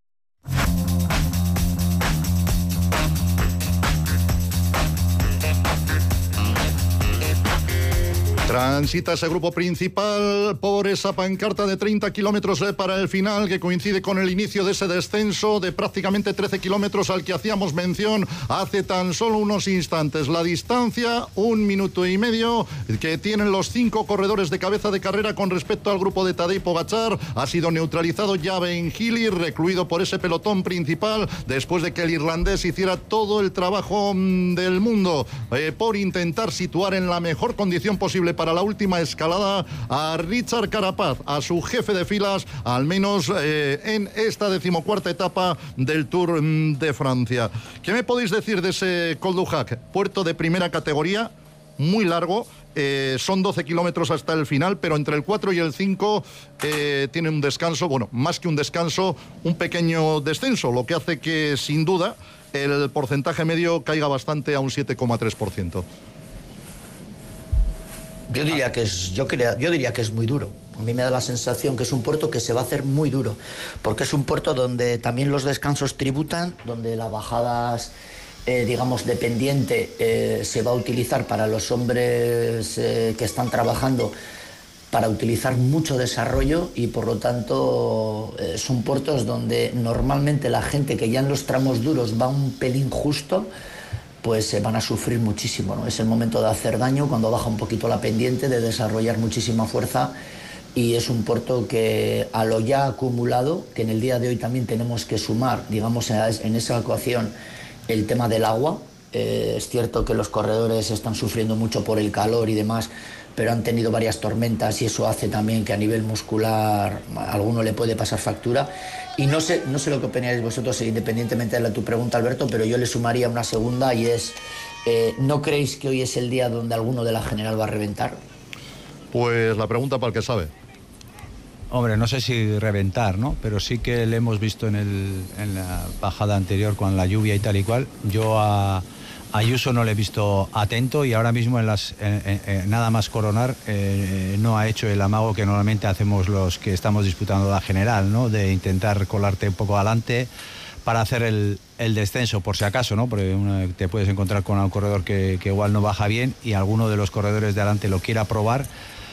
Transita ese grupo principal por esa pancarta de treinta kilómetros para el final, que coincide con el inicio de ese descenso de prácticamente trece kilómetros al que hacíamos mención hace tan solo unos instantes. La distancia, un minuto y medio, que tienen los cinco corredores de cabeza de carrera con respecto al grupo de Tadej Pogačar. Ha sido neutralizado ya Ben Healy, recluido por ese pelotón principal, después de que el irlandés hiciera todo el trabajo del mundo eh, por intentar situar en la mejor condición posible para la última escalada a Richard Carapaz, a su jefe de filas, al menos eh, en esta decimocuarta etapa del Tour de Francia. ¿Qué me podéis decir de ese Col d'Ujac? Puerto de primera categoría, muy largo, eh, son doce kilómetros hasta el final, pero entre el cuatro y el cinco eh, tiene un descanso, bueno, más que un descanso, un pequeño descenso, lo que hace que sin duda el porcentaje medio caiga bastante a un siete coma tres por ciento. Yo diría que es, yo, crea, yo diría que es muy duro. A mí me da la sensación que es un puerto que se va a hacer muy duro, porque es un puerto donde también los descansos tributan, donde las bajadas, eh, digamos, de pendiente eh, se va a utilizar para los hombres eh, que están trabajando, para utilizar mucho desarrollo, y por lo tanto eh, son puertos donde normalmente la gente que ya en los tramos duros va un pelín justo, pues se van a sufrir muchísimo, ¿no? Es el momento de hacer daño cuando baja un poquito la pendiente, de desarrollar muchísima fuerza, y es un puerto que a lo ya acumulado, que en el día de hoy también tenemos que sumar, digamos, en esa ecuación el tema del agua. Eh, es cierto que los corredores están sufriendo mucho por el calor y demás, pero han tenido varias tormentas y eso hace también que a nivel muscular a alguno le puede pasar factura. Y no sé, no sé lo que opináis vosotros, independientemente de tu pregunta, Alberto, pero yo le sumaría una segunda, y es, eh, ¿no creéis que hoy es el día donde alguno de la general va a reventar? Pues la pregunta para el que sabe. Hombre, no sé si reventar, ¿no? Pero sí que le hemos visto en, el, en la bajada anterior con la lluvia y tal y cual. Yo a Ayuso no le he visto atento, y ahora mismo en las en, en, en nada más coronar eh, no ha hecho el amago que normalmente hacemos los que estamos disputando la general, ¿no? De intentar colarte un poco adelante para hacer el, el descenso, por si acaso, ¿no? Porque una, te puedes encontrar con un corredor que, que igual no baja bien y alguno de los corredores de adelante lo quiera probar.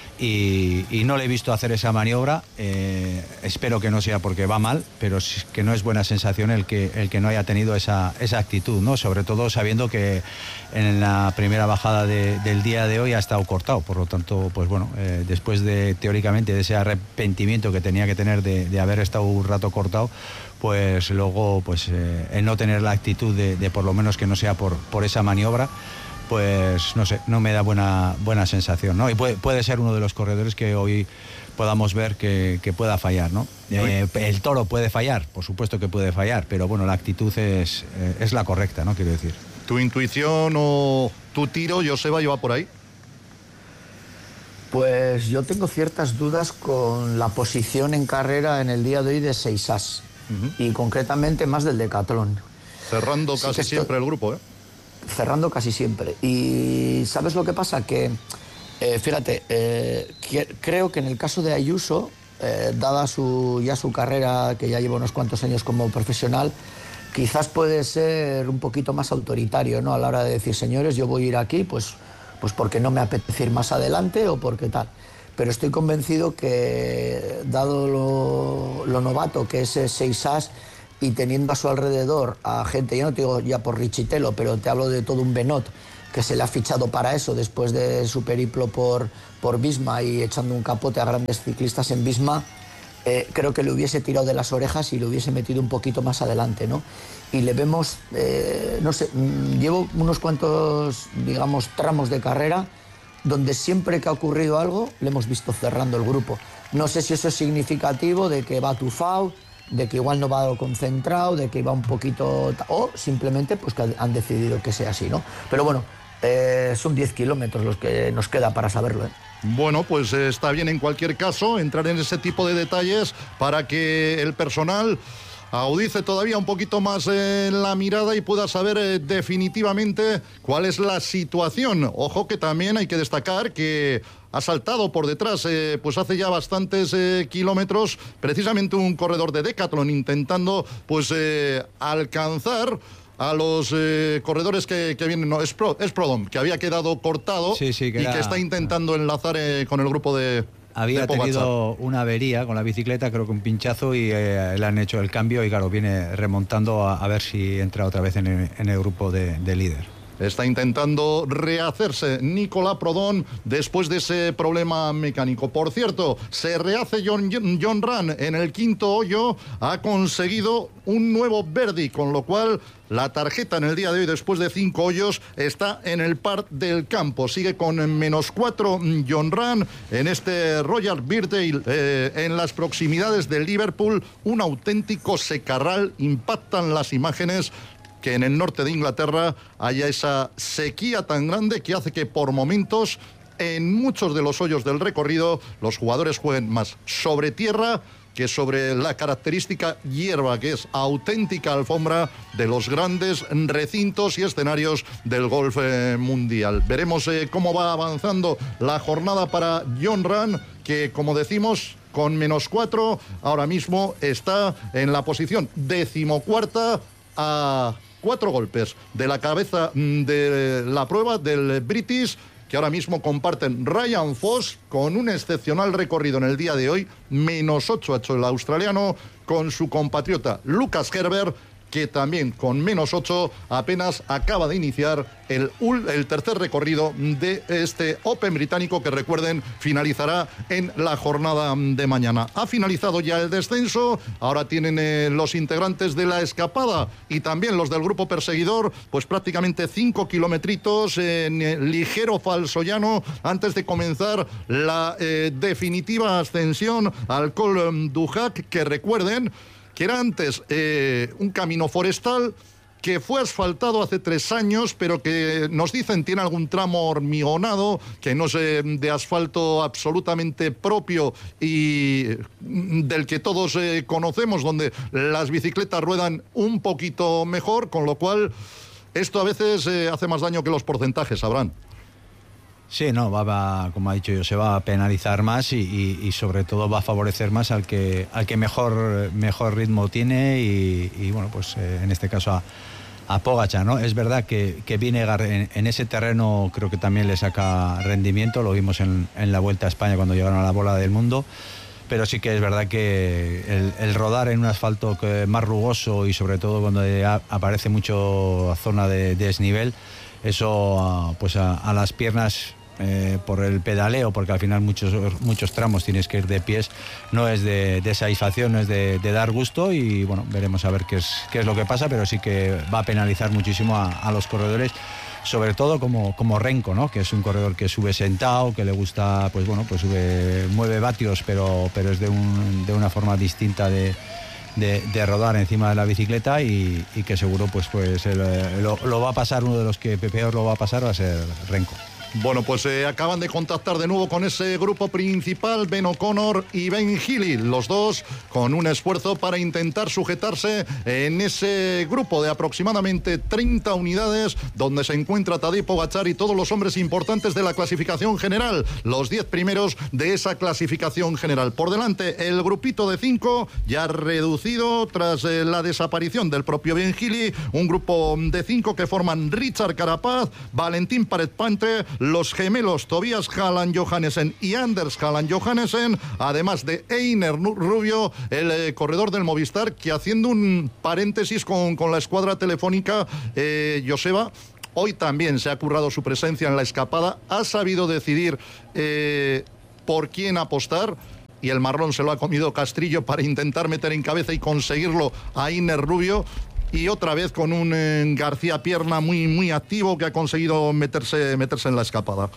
Y, y no le he visto hacer esa maniobra. Eh, espero que no sea porque va mal, pero sí que no es buena sensación el que, el que no haya tenido esa, esa actitud, ¿no? Sobre todo sabiendo que en la primera bajada de, del día de hoy ha estado cortado. Por lo tanto, pues bueno, eh, después de, teóricamente, de ese arrepentimiento que tenía que tener de, de haber estado un rato cortado, pues luego, pues eh, el no tener la actitud de, de por lo menos que no sea por, por esa maniobra, pues no sé, no me da buena buena sensación, ¿no? Y puede, puede ser uno de los corredores que hoy podamos ver que, que pueda fallar, ¿no? Eh, el toro puede fallar, por supuesto que puede fallar, pero bueno, la actitud es, eh, es la correcta, ¿no? Quiero decir. ¿Tu intuición o tu tiro, Joseba, lleva por ahí? Pues yo tengo ciertas dudas con la posición en carrera en el día de hoy de seis as, uh-huh. y concretamente más del Decathlon. Cerrando sí casi siempre estoy... el grupo, ¿eh? Cerrando casi siempre. Y ¿sabes lo que pasa? Que, eh, fíjate, eh, que, creo que en el caso de Ayuso, eh, dada su, ya su carrera, que ya lleva unos cuantos años como profesional, quizás puede ser un poquito más autoritario, ¿no? A la hora de decir, señores, yo voy a ir aquí, pues... pues porque no me apetece ir más adelante o porque tal. Pero estoy convencido que, dado lo, lo novato que es seis as y teniendo a su alrededor a gente, yo no te digo ya por Richitelo, pero te hablo de todo un Benot que se le ha fichado para eso después de su periplo por, por Visma y echando un capote a grandes ciclistas en Visma, eh, creo que le hubiese tirado de las orejas y le hubiese metido un poquito más adelante, ¿no? Y le vemos, eh, no sé, llevo unos cuantos, digamos, tramos de carrera donde siempre que ha ocurrido algo le hemos visto cerrando el grupo. No sé si eso es significativo de que va atufado, de que igual no va concentrado, de que va un poquito... o simplemente pues que han decidido que sea así, ¿no? Pero bueno, eh, son diez kilómetros los que nos queda para saberlo, ¿eh? Bueno, pues eh, está bien en cualquier caso entrar en ese tipo de detalles para que el personal agudice todavía un poquito más eh, la mirada y pueda saber eh, definitivamente cuál es la situación. Ojo que también hay que destacar que ha saltado por detrás, eh, pues hace ya bastantes eh, kilómetros, precisamente un corredor de Decathlon intentando pues eh, alcanzar a los eh, corredores que, que vienen, no, es, Pro, es Prodom, que había quedado cortado sí, sí, que y era... que está intentando enlazar eh, con el grupo de... Había tenido una avería con la bicicleta, creo que un pinchazo, y eh, le han hecho el cambio y claro, viene remontando a, a ver si entra otra vez en el, en el grupo de, de líder. Está intentando rehacerse Nicola Prodom después de ese problema mecánico. Por cierto, se rehace John, John Ran en el quinto hoyo, ha conseguido un nuevo birdie, con lo cual la tarjeta en el día de hoy, después de cinco hoyos, está en el par del campo. Sigue con menos cuatro John Ran en este Royal Birkdale, eh, en las proximidades de Liverpool. Un auténtico secarral. Impactan las imágenes que en el norte de Inglaterra haya esa sequía tan grande que hace que por momentos en muchos de los hoyos del recorrido los jugadores jueguen más sobre tierra que sobre la característica hierba, que es auténtica alfombra de los grandes recintos y escenarios del golf eh, mundial. Veremos eh, cómo va avanzando la jornada para John Ran, que como decimos, con menos cuatro, ahora mismo está en la posición decimocuarta a cuatro golpes de la cabeza de la prueba del British, que ahora mismo comparten Ryan Foss con un excepcional recorrido en el día de hoy. Menos ocho ha hecho el australiano con su compatriota Lucas Herbert, que también con menos ocho apenas acaba de iniciar el, el tercer recorrido de este Open británico, que recuerden finalizará en la jornada de mañana. Ha finalizado ya el descenso, ahora tienen eh, los integrantes de la escapada y también los del grupo perseguidor, pues prácticamente cinco kilometritos en eh, ligero falso llano antes de comenzar la eh, definitiva ascensión al Col d'Uhac, que recuerden que era antes eh, un camino forestal que fue asfaltado hace tres años, pero que nos dicen tiene algún tramo hormigonado, que no es eh, de asfalto absolutamente propio y del que todos eh, conocemos, donde las bicicletas ruedan un poquito mejor, con lo cual esto a veces eh, hace más daño que los porcentajes, sabrán. Sí, no, va, va, como ha dicho yo, se va a penalizar más y, y, y sobre todo va a favorecer más al que al que mejor mejor ritmo tiene y, y bueno, pues eh, en este caso a, a Pogačar, ¿no? Es verdad que, que Vinegar en, en ese terreno creo que también le saca rendimiento, lo vimos en, en la Vuelta a España cuando llegaron a la bola del mundo, pero sí que es verdad que el, el rodar en un asfalto que más rugoso y sobre todo cuando a, aparece mucho zona de, de desnivel, eso pues a, a las piernas eh, por el pedaleo, porque al final muchos muchos tramos tienes que ir de pies, no es de, de satisfacción, no es de, de dar gusto y bueno, veremos a ver qué es, qué es lo que pasa, pero sí que va a penalizar muchísimo a, a los corredores, sobre todo como, como Renko, ¿no? Que es un corredor que sube sentado, que le gusta, pues bueno, pues sube, mueve vatios, pero, pero es de, un, de una forma distinta de, de, de rodar encima de la bicicleta y, y que seguro pues, pues el, lo, lo va a pasar, uno de los que peor lo va a pasar va a ser Renko. Bueno, pues eh, acaban de contactar de nuevo con ese grupo principal, Ben O'Connor y Ben Healy, los dos con un esfuerzo para intentar sujetarse en ese grupo de aproximadamente treinta unidades donde se encuentra Tadej Pogačar y todos los hombres importantes de la clasificación general, los diez primeros de esa clasificación general. Por delante el grupito de cinco ya reducido tras eh, la desaparición del propio Ben Healy, un grupo de cinco que forman Richard Carapaz, Valentín Paret-Pante, los gemelos Tobias Haaland Johannesen y Anders Haaland Johannesen, además de Einar Rubio, el eh, corredor del Movistar, que haciendo un paréntesis con, con la escuadra telefónica, eh, Joseba, hoy también se ha currado su presencia en la escapada, ha sabido decidir eh, por quién apostar, y el marrón se lo ha comido Castrillo para intentar meter en cabeza y conseguirlo a Einar Rubio. Y otra vez con un eh, García Pierna muy, muy activo que ha conseguido meterse, meterse en la escapada.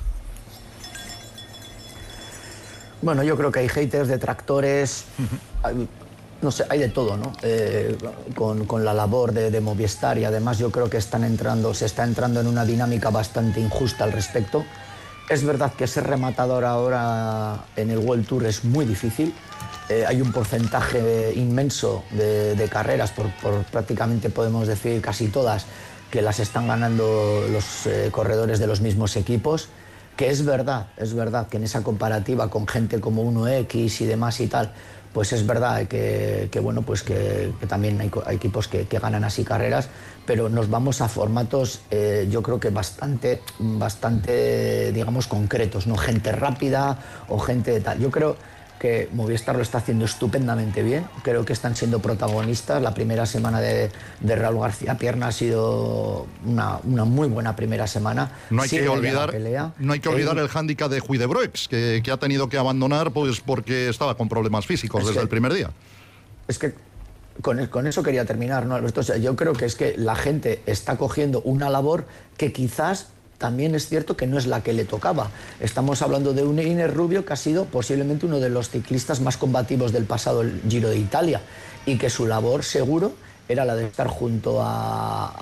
Bueno, yo creo que hay haters, detractores, hay, no sé, hay de todo, ¿no? Eh, con, con la labor de, de Movistar, y además yo creo que están entrando, se está entrando en una dinámica bastante injusta al respecto. Es verdad que ser rematador ahora en el World Tour es muy difícil. Eh, hay un porcentaje inmenso de, de carreras, por, por prácticamente podemos decir casi todas, que las están ganando los eh, corredores de los mismos equipos, que es verdad, es verdad que en esa comparativa con gente como uno equis y demás y tal, pues es verdad que, que bueno, pues que, que también hay, hay equipos que, que ganan así carreras, pero nos vamos a formatos, eh, yo creo que bastante, bastante, digamos, concretos, ¿no? Gente rápida o gente de tal. Yo creo que Movistar lo está haciendo estupendamente bien, creo que están siendo protagonistas. La primera semana de, de Raúl García Pierna ha sido una, una muy buena primera semana. No hay que olvidar, no hay que olvidar el, el hándicap de Huidebroix, que, que ha tenido que abandonar pues porque estaba con problemas físicos desde que, el primer día. Es que con, con eso quería terminar, ¿no, Alberto? O sea, yo creo que es que la gente está cogiendo una labor que quizás también es cierto que no es la que le tocaba. Estamos hablando de un Einar Rubio que ha sido posiblemente uno de los ciclistas más combativos del pasado Giro de Italia, y que su labor seguro era la de estar junto a,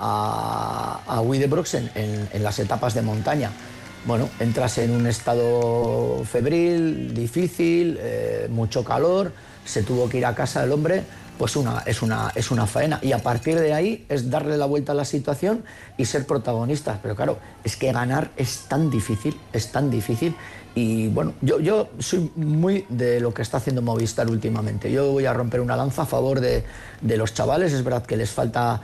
a, a Huidebroix en, en, en las etapas de montaña. Bueno, entras en un estado febril, difícil, eh, mucho calor, se tuvo que ir a casa el hombre. Pues una, es, una, es una faena, y a partir de ahí es darle la vuelta a la situación y ser protagonistas. Pero claro, es que ganar es tan difícil, es tan difícil. Y bueno, yo, yo soy muy de lo que está haciendo Movistar últimamente. Yo voy a romper una lanza a favor de, de los chavales. Es verdad que les falta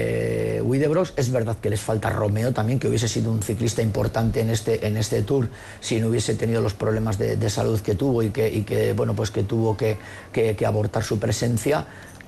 eh, Huidebroix, es verdad que les falta Romeo también, que hubiese sido un ciclista importante en este, en este Tour si no hubiese tenido los problemas de, de salud que tuvo y que, y que, bueno, pues que tuvo que, que, que abortar su presencia.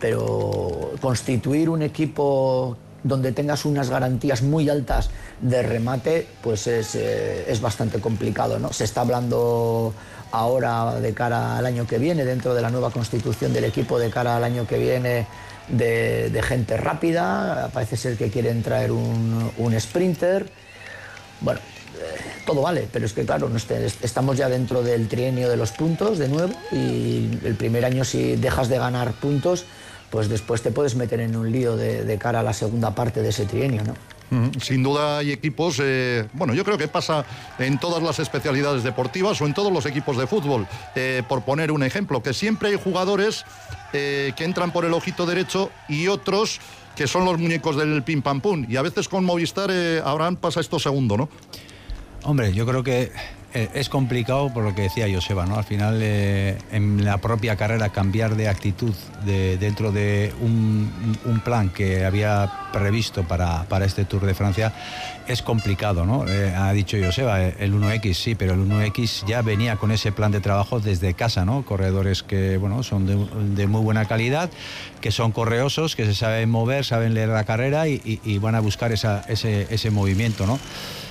Pero constituir un equipo donde tengas unas garantías muy altas de remate, pues es, eh, es bastante complicado, ¿no? Se está hablando ahora de cara al año que viene, dentro de la nueva constitución del equipo de cara al año que viene, de, de gente rápida. Parece ser que quieren traer un, un sprinter. Bueno, eh, todo vale, pero es que claro, no est- estamos ya dentro del trienio de los puntos de nuevo, y el primer año, si dejas de ganar puntos, pues después te puedes meter en un lío de, de cara a la segunda parte de ese trienio, ¿no? Sin duda hay equipos, eh, bueno, yo creo que pasa en todas las especialidades deportivas o en todos los equipos de fútbol. Eh, por poner un ejemplo, que siempre hay jugadores eh, que entran por el ojito derecho y otros que son los muñecos del pim pam pum. Y a veces con Movistar, eh, Abraham, pasa esto segundo, ¿no? Hombre, yo creo que eh, es complicado por lo que decía Joseba, ¿no? Al final, eh, en la propia carrera, cambiar de actitud de, dentro de un, un plan que había previsto para, para este Tour de Francia es complicado, ¿no? Eh, ha dicho Joseba, el uno equis sí, pero el uno equis ya venía con ese plan de trabajo desde casa, ¿no? Corredores que, bueno, son de, de muy buena calidad, que son correosos, que se saben mover, saben leer la carrera y, y, y van a buscar esa, ese, ese movimiento, ¿no?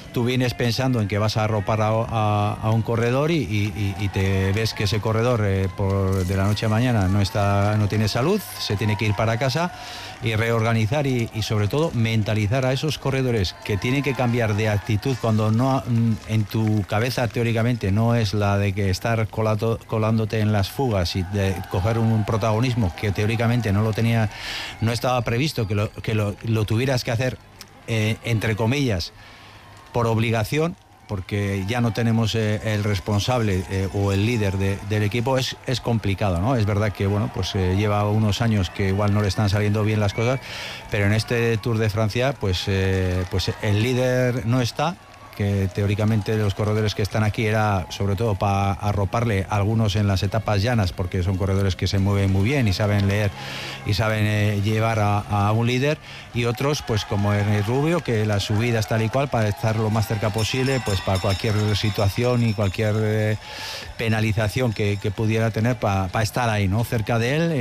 tú vienes pensando en que vas a arropar a, a, a un corredor y, y, y te ves que ese corredor eh, por de la noche a mañana no está, no tiene salud, se tiene que ir para casa y reorganizar y, y sobre todo mentalizar a esos corredores que tienen que cambiar de actitud cuando no en tu cabeza teóricamente no es la de que estar colado, colándote en las fugas y de coger un protagonismo que teóricamente no lo tenía, no estaba previsto que lo, que lo, lo tuvieras que hacer eh, entre comillas por obligación, porque ya no tenemos eh, el responsable eh, o el líder de, del equipo, es, es complicado, ¿no? Es verdad que, bueno, pues eh, lleva unos años que igual no le están saliendo bien las cosas, pero en este Tour de Francia, pues, eh, pues el líder no está, que teóricamente los corredores que están aquí era sobre todo para arroparle a algunos en las etapas llanas, porque son corredores que se mueven muy bien y saben leer y saben eh, llevar a, a un líder, y otros pues como Ernest Rubio, que las subidas tal y cual para estar lo más cerca posible, pues para cualquier situación y cualquier eh, penalización que, que pudiera tener para pa estar ahí, ¿no? Cerca de él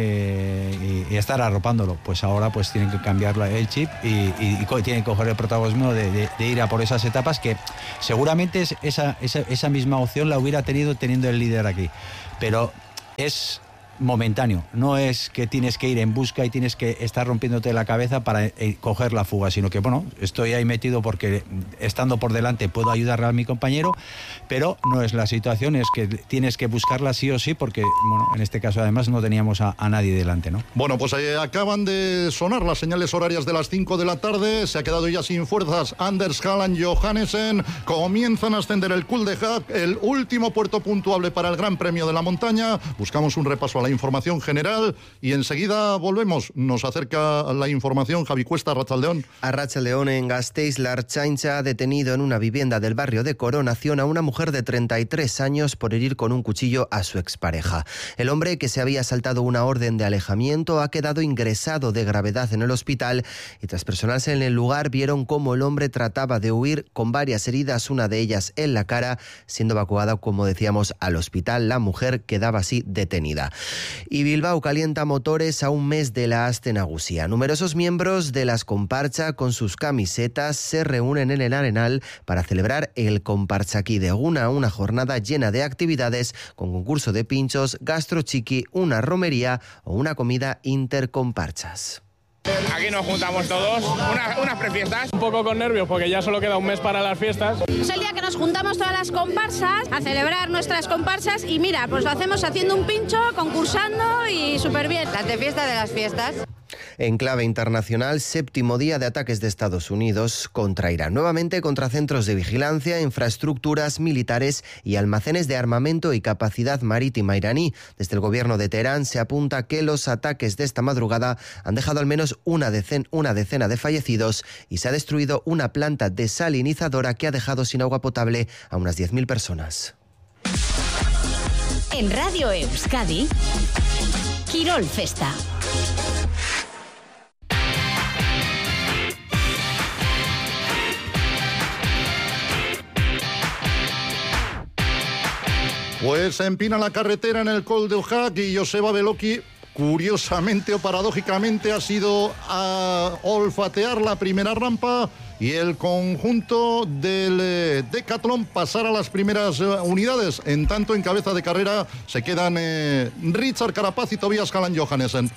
eh, y, y estar arropándolo. Pues ahora pues tienen que cambiar el chip y, y, y tienen que coger el protagonismo de, de, de ir a por esas etapas que seguramente esa, esa, esa misma opción la hubiera tenido teniendo el líder aquí, pero es momentáneo, no es que tienes que ir en busca y tienes que estar rompiéndote la cabeza para eh, coger la fuga, sino que bueno, estoy ahí metido porque estando por delante puedo ayudarle a mi compañero, pero no es la situación, es que tienes que buscarla sí o sí, porque bueno, en este caso además no teníamos a, a nadie delante, ¿no? Bueno, pues eh, acaban de sonar las señales horarias de las cinco de la tarde, se ha quedado ya sin fuerzas Anders Haaland Johannesen, comienzan a ascender el Cul de Hack, el último puerto puntuable para el Gran Premio de la Montaña. Buscamos un repaso a la información general y enseguida volvemos. Nos acerca la información Javi Cuesta, Arratsaldeón. Arratsaldeón. En Gasteiz, la Ertzaintza ha detenido en una vivienda del barrio de Coronación a una mujer de treinta y tres años por herir con un cuchillo a su expareja. El hombre, que se había saltado una orden de alejamiento, ha quedado ingresado de gravedad en el hospital y tras personarse en el lugar vieron cómo el hombre trataba de huir con varias heridas, una de ellas en la cara, siendo evacuada, como decíamos, al hospital. La mujer quedaba así detenida. Y Bilbao calienta motores a un mes de la Aste Nagusia. Numerosos miembros de las Comparcha con sus camisetas se reúnen en el Arenal para celebrar el Comparchaki de Eguna, una jornada llena de actividades con concurso de pinchos, gastrochiqui, una romería o una comida intercomparchas. Aquí nos juntamos todos, una, unas prefiestas. Un poco con nervios porque ya solo queda un mes para las fiestas. Es el día que nos juntamos todas las comparsas a celebrar nuestras comparsas y mira, pues lo hacemos haciendo un pincho, concursando y súper bien. La fiesta de las fiestas. En clave internacional, séptimo día de ataques de Estados Unidos contra Irán. Nuevamente contra centros de vigilancia, infraestructuras militares y almacenes de armamento y capacidad marítima iraní. Desde el gobierno de Teherán se apunta que los ataques de esta madrugada han dejado al menos una, decen, una decena de fallecidos y se ha destruido una planta desalinizadora que ha dejado sin agua potable a unas diez mil personas. En Radio Euskadi, Quirol Festa. Pues se empina la carretera en el Col de Hack y Joseba Beloki, curiosamente o paradójicamente, ha sido a olfatear la primera rampa y el conjunto del eh, Decathlon pasar a las primeras eh, unidades. En tanto, en cabeza de carrera se quedan eh, Richard Carapaz y Tobias Haaland Johannesen.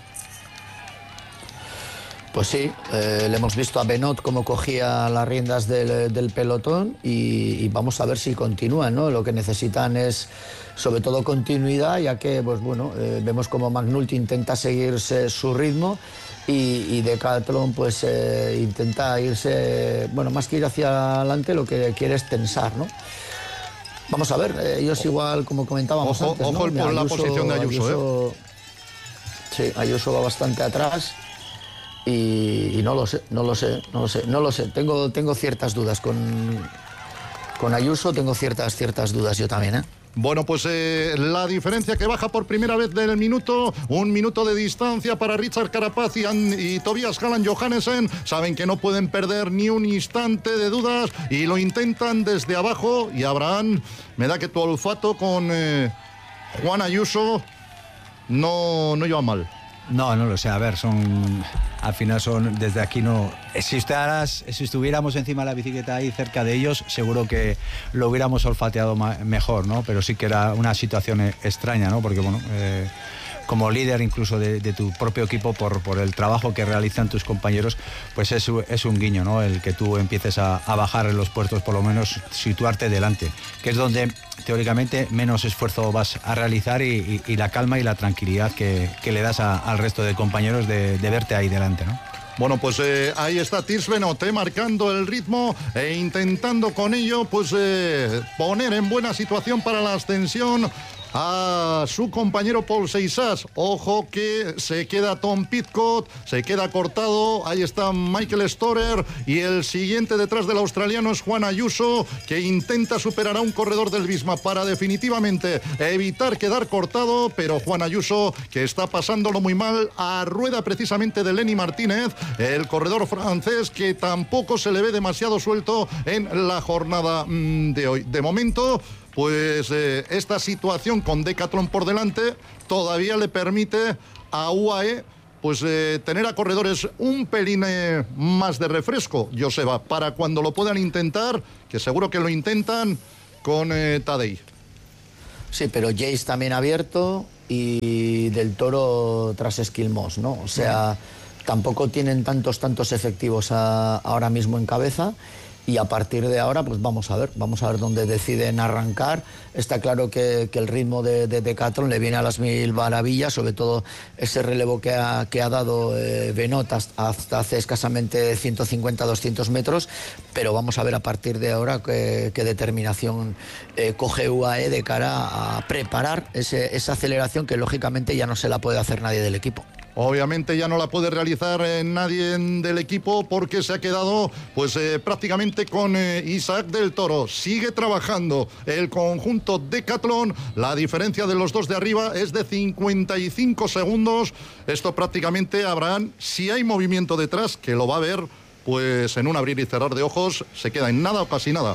Pues sí, eh, le hemos visto a Benoit cómo cogía las riendas del, del pelotón y, y vamos a ver si continúan, ¿no? Lo que necesitan es sobre todo continuidad, ya que pues bueno, eh, vemos como McNulty intenta seguirse su ritmo y, y Decathlon pues eh, intenta irse, bueno, más que ir hacia adelante, lo que quiere es tensar, ¿no? Vamos a ver, eh, ellos igual, como comentábamos ojo, antes, ojo ¿no? por la posición de Ayuso, Ayuso ¿eh? Sí, Ayuso va bastante atrás. Y, y no lo sé, no lo sé, no lo sé, no lo sé. Tengo, tengo ciertas dudas con, con Ayuso, tengo ciertas, ciertas dudas yo también, ¿eh? Bueno, pues eh, la diferencia que baja por primera vez del minuto, un minuto de distancia para Richard Carapaz y, y Tobias Haaland Johannesen. Saben que no pueden perder ni un instante de dudas y lo intentan desde abajo. Y Abraham, me da que tu olfato con eh, Juan Ayuso no, no lleva mal. No, no lo sé. A ver, son al final son, desde aquí no... Si, estaras, si estuviéramos encima de la bicicleta ahí cerca de ellos, seguro que lo hubiéramos olfateado ma- mejor, ¿no? Pero sí que era una situación extraña, ¿no? Porque, bueno... Eh, como líder incluso de, de tu propio equipo por, por el trabajo que realizan tus compañeros, pues es, es un guiño, ¿no? El que tú empieces a, a bajar en los puertos, por lo menos situarte delante, que es donde teóricamente menos esfuerzo vas a realizar y, y, y la calma y la tranquilidad que, que le das a, al resto de compañeros de, de verte ahí delante, ¿no? Bueno, pues eh, ahí está Tirs Benote marcando el ritmo e intentando con ello pues eh, poner en buena situación para la ascensión a su compañero Paul Seixas. Ojo que se queda Tom Pidcock, se queda cortado, ahí está Michael Storer y el siguiente detrás del australiano es Juan Ayuso, que intenta superar a un corredor del Visma para definitivamente evitar quedar cortado, pero Juan Ayuso, que está pasándolo muy mal a rueda precisamente de Lenny Martínez, el corredor francés, que tampoco se le ve demasiado suelto en la jornada mmm, de hoy. De momento, pues eh, esta situación con Decathlon por delante todavía le permite a U A E pues eh, tener a corredores un pelín eh, más de refresco, Joseba, para cuando lo puedan intentar, que seguro que lo intentan con eh, Tadej. Sí, pero Jace también abierto y Del Toro tras Esquilmos, ¿no? O sea, uh-huh. tampoco tienen tantos, tantos efectivos a, ahora mismo en cabeza. Y a partir de ahora, pues vamos a ver, vamos a ver dónde deciden arrancar. Está claro que, que el ritmo de, de Decathlon le viene a las mil maravillas, sobre todo ese relevo que ha, que ha dado eh, Benoit hasta, hasta hace escasamente ciento cincuenta a doscientos metros, pero vamos a ver a partir de ahora qué, qué determinación eh, coge U A E de cara a preparar ese, esa aceleración que lógicamente ya no se la puede hacer nadie del equipo. Obviamente ya no la puede realizar eh, nadie del equipo porque se ha quedado pues eh, prácticamente con eh, Isaac Del Toro. Sigue trabajando el conjunto Decathlon. La diferencia de los dos de arriba es de cincuenta y cinco segundos. Esto prácticamente, Abraham, si hay movimiento detrás, que lo va a ver, pues en un abrir y cerrar de ojos se queda en nada o casi nada.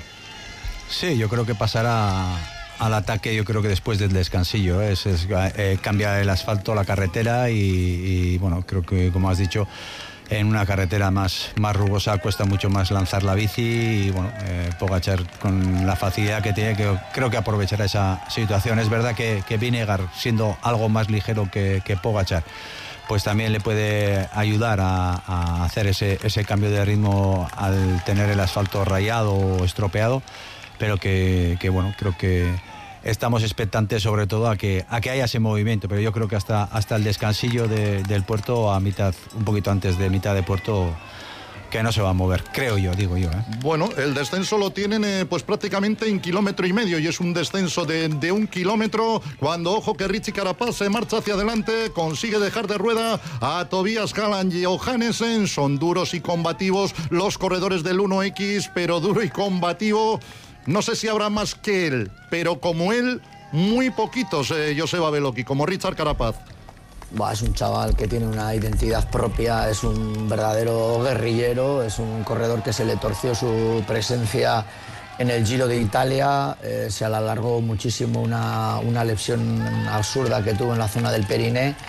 Sí, yo creo que pasará al ataque, yo creo que después del descansillo, ¿eh? es, es eh, cambia el asfalto, la carretera y, y bueno, creo que como has dicho, en una carretera más, más rugosa cuesta mucho más lanzar la bici y bueno, eh, Pogačar con la facilidad que tiene, que creo que aprovechará esa situación. Es verdad que, que Vinegar, siendo algo más ligero que, que Pogačar, pues también le puede ayudar a, a hacer ese, ese cambio de ritmo al tener el asfalto rayado o estropeado, pero que, que bueno, creo que estamos expectantes sobre todo a que, a que haya ese movimiento, pero yo creo que hasta, hasta el descansillo de, del puerto, a mitad, un poquito antes de mitad de puerto, que no se va a mover, creo yo, digo yo. ¿eh? Bueno, el descenso lo tienen eh, pues prácticamente en kilómetro y medio y es un descenso de, de un kilómetro cuando, ojo, que Richie Carapaz se marcha hacia adelante, consigue dejar de rueda a Tobias Halland y Johannesen. Son duros y combativos los corredores del uno equis, pero duro y combativo. No sé si habrá más que él, pero como él, muy poquitos, eh, Joseba Beloki, como Richard Carapaz. Bah, es un chaval que tiene una identidad propia, es un verdadero guerrillero, es un corredor que se le torció su presencia en el Giro de Italia, eh, se alargó muchísimo una, una lesión absurda que tuvo en la zona del Periné.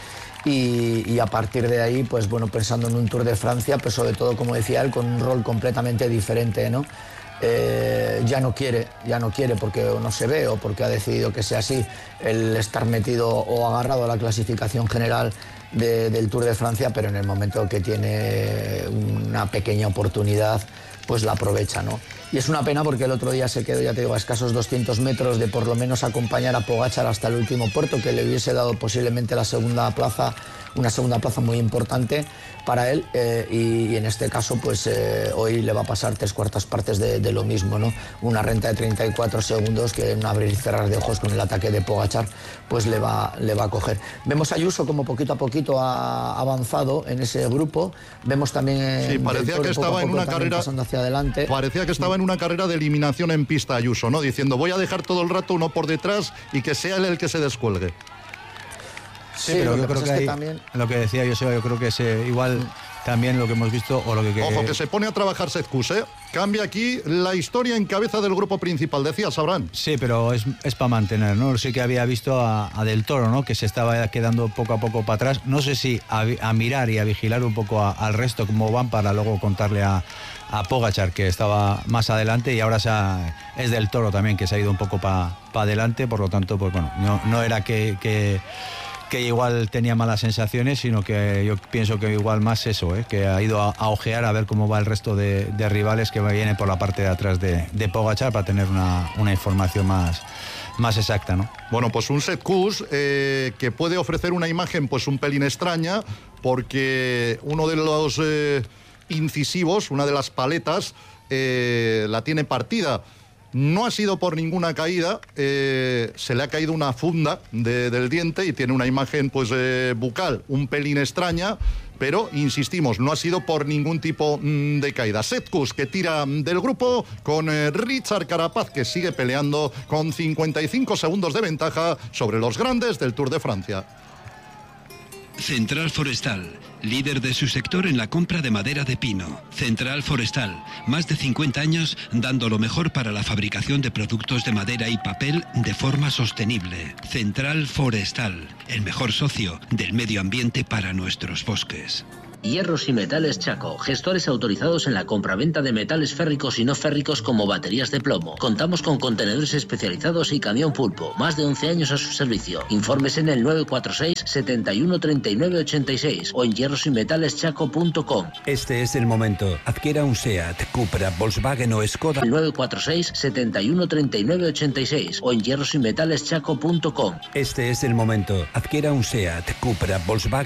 Y, y a partir de ahí, pues bueno, pensando en un Tour de Francia, pero sobre todo, como decía él, con un rol completamente diferente, ¿no? Eh, ya no quiere, ya no quiere porque no se ve o porque ha decidido que sea así el estar metido o agarrado a la clasificación general de, del Tour de Francia, pero en el momento que tiene una pequeña oportunidad, pues la aprovecha, ¿no? Y es una pena porque el otro día se quedó, ya te digo, a escasos doscientos metros de por lo menos acompañar a Pogačar hasta el último puerto, que le hubiese dado posiblemente la segunda plaza, una segunda plaza muy importante para él, eh, y, y en este caso pues eh, hoy le va a pasar tres cuartas partes de, de lo mismo, ¿no? Una renta de treinta y cuatro segundos que en un abrir y cerrar de ojos con el ataque de Pogačar pues le va, le va a coger. Vemos a Ayuso como poquito a poquito ha avanzado en ese grupo, vemos también... Sí, parecía que estaba en una carrera... pasando hacia adelante. Parecía que estaba en una carrera de eliminación en pista Ayuso, ¿no? Diciendo, voy a dejar todo el rato uno por detrás y que sea él el que se descuelgue. Sí, sí, pero yo creo que, que ahí, también... lo que decía Joseba, yo creo que se, igual también lo que hemos visto o lo que... Ojo, que se pone a trabajar Setkus, ¿eh? Cambia aquí la historia en cabeza del grupo principal, decías, Abraham. Sí, pero es, es para mantener, ¿no? Sí que había visto a, a Del Toro, ¿no? Que se estaba quedando poco a poco para atrás. No sé si a, a mirar y a vigilar un poco a, al resto cómo van para luego contarle a, a Pogačar, que estaba más adelante, y ahora se ha, es Del Toro también, que se ha ido un poco para pa adelante. Por lo tanto, pues bueno, no, no era que... que que igual tenía malas sensaciones, sino que yo pienso que igual más eso, ¿eh? Que ha ido a, a ojear a ver cómo va el resto de, de rivales que vienen por la parte de atrás de, de Pogačar para tener una, una información más, más exacta, ¿no? Bueno, pues un Setkus eh, que puede ofrecer una imagen pues un pelín extraña, porque uno de los eh, incisivos, una de las paletas, eh, la tiene partida. No ha sido por ninguna caída, eh, se le ha caído una funda de, del diente y tiene una imagen pues eh, bucal un pelín extraña, pero insistimos, no ha sido por ningún tipo mmm, de caída. Setkus, que tira del grupo con eh, Richard Carapaz, que sigue peleando con cincuenta y cinco segundos de ventaja sobre los grandes del Tour de Francia. Central Forestal, líder de su sector en la compra de madera de pino. Central Forestal, más de cincuenta años dando lo mejor para la fabricación de productos de madera y papel de forma sostenible. Central Forestal, el mejor socio del medio ambiente para nuestros bosques. Hierros y Metales Chaco, gestores autorizados en la compraventa de metales férricos y no férricos como baterías de plomo. Contamos con contenedores especializados y camión pulpo. Más de once años a su servicio. Informes en el nueve cuatro seis, setenta y uno, treinta y nueve, ochenta y seis o en hierros y metales chaco punto com. Este es el momento. Adquiera un SEAT, Cupra, Volkswagen o Skoda. nueve cuatro seis, setenta y uno, treinta y nueve, ochenta y seis o en hierros y metales chaco punto com. Este es el momento. Adquiera un SEAT, Cupra, Volkswagen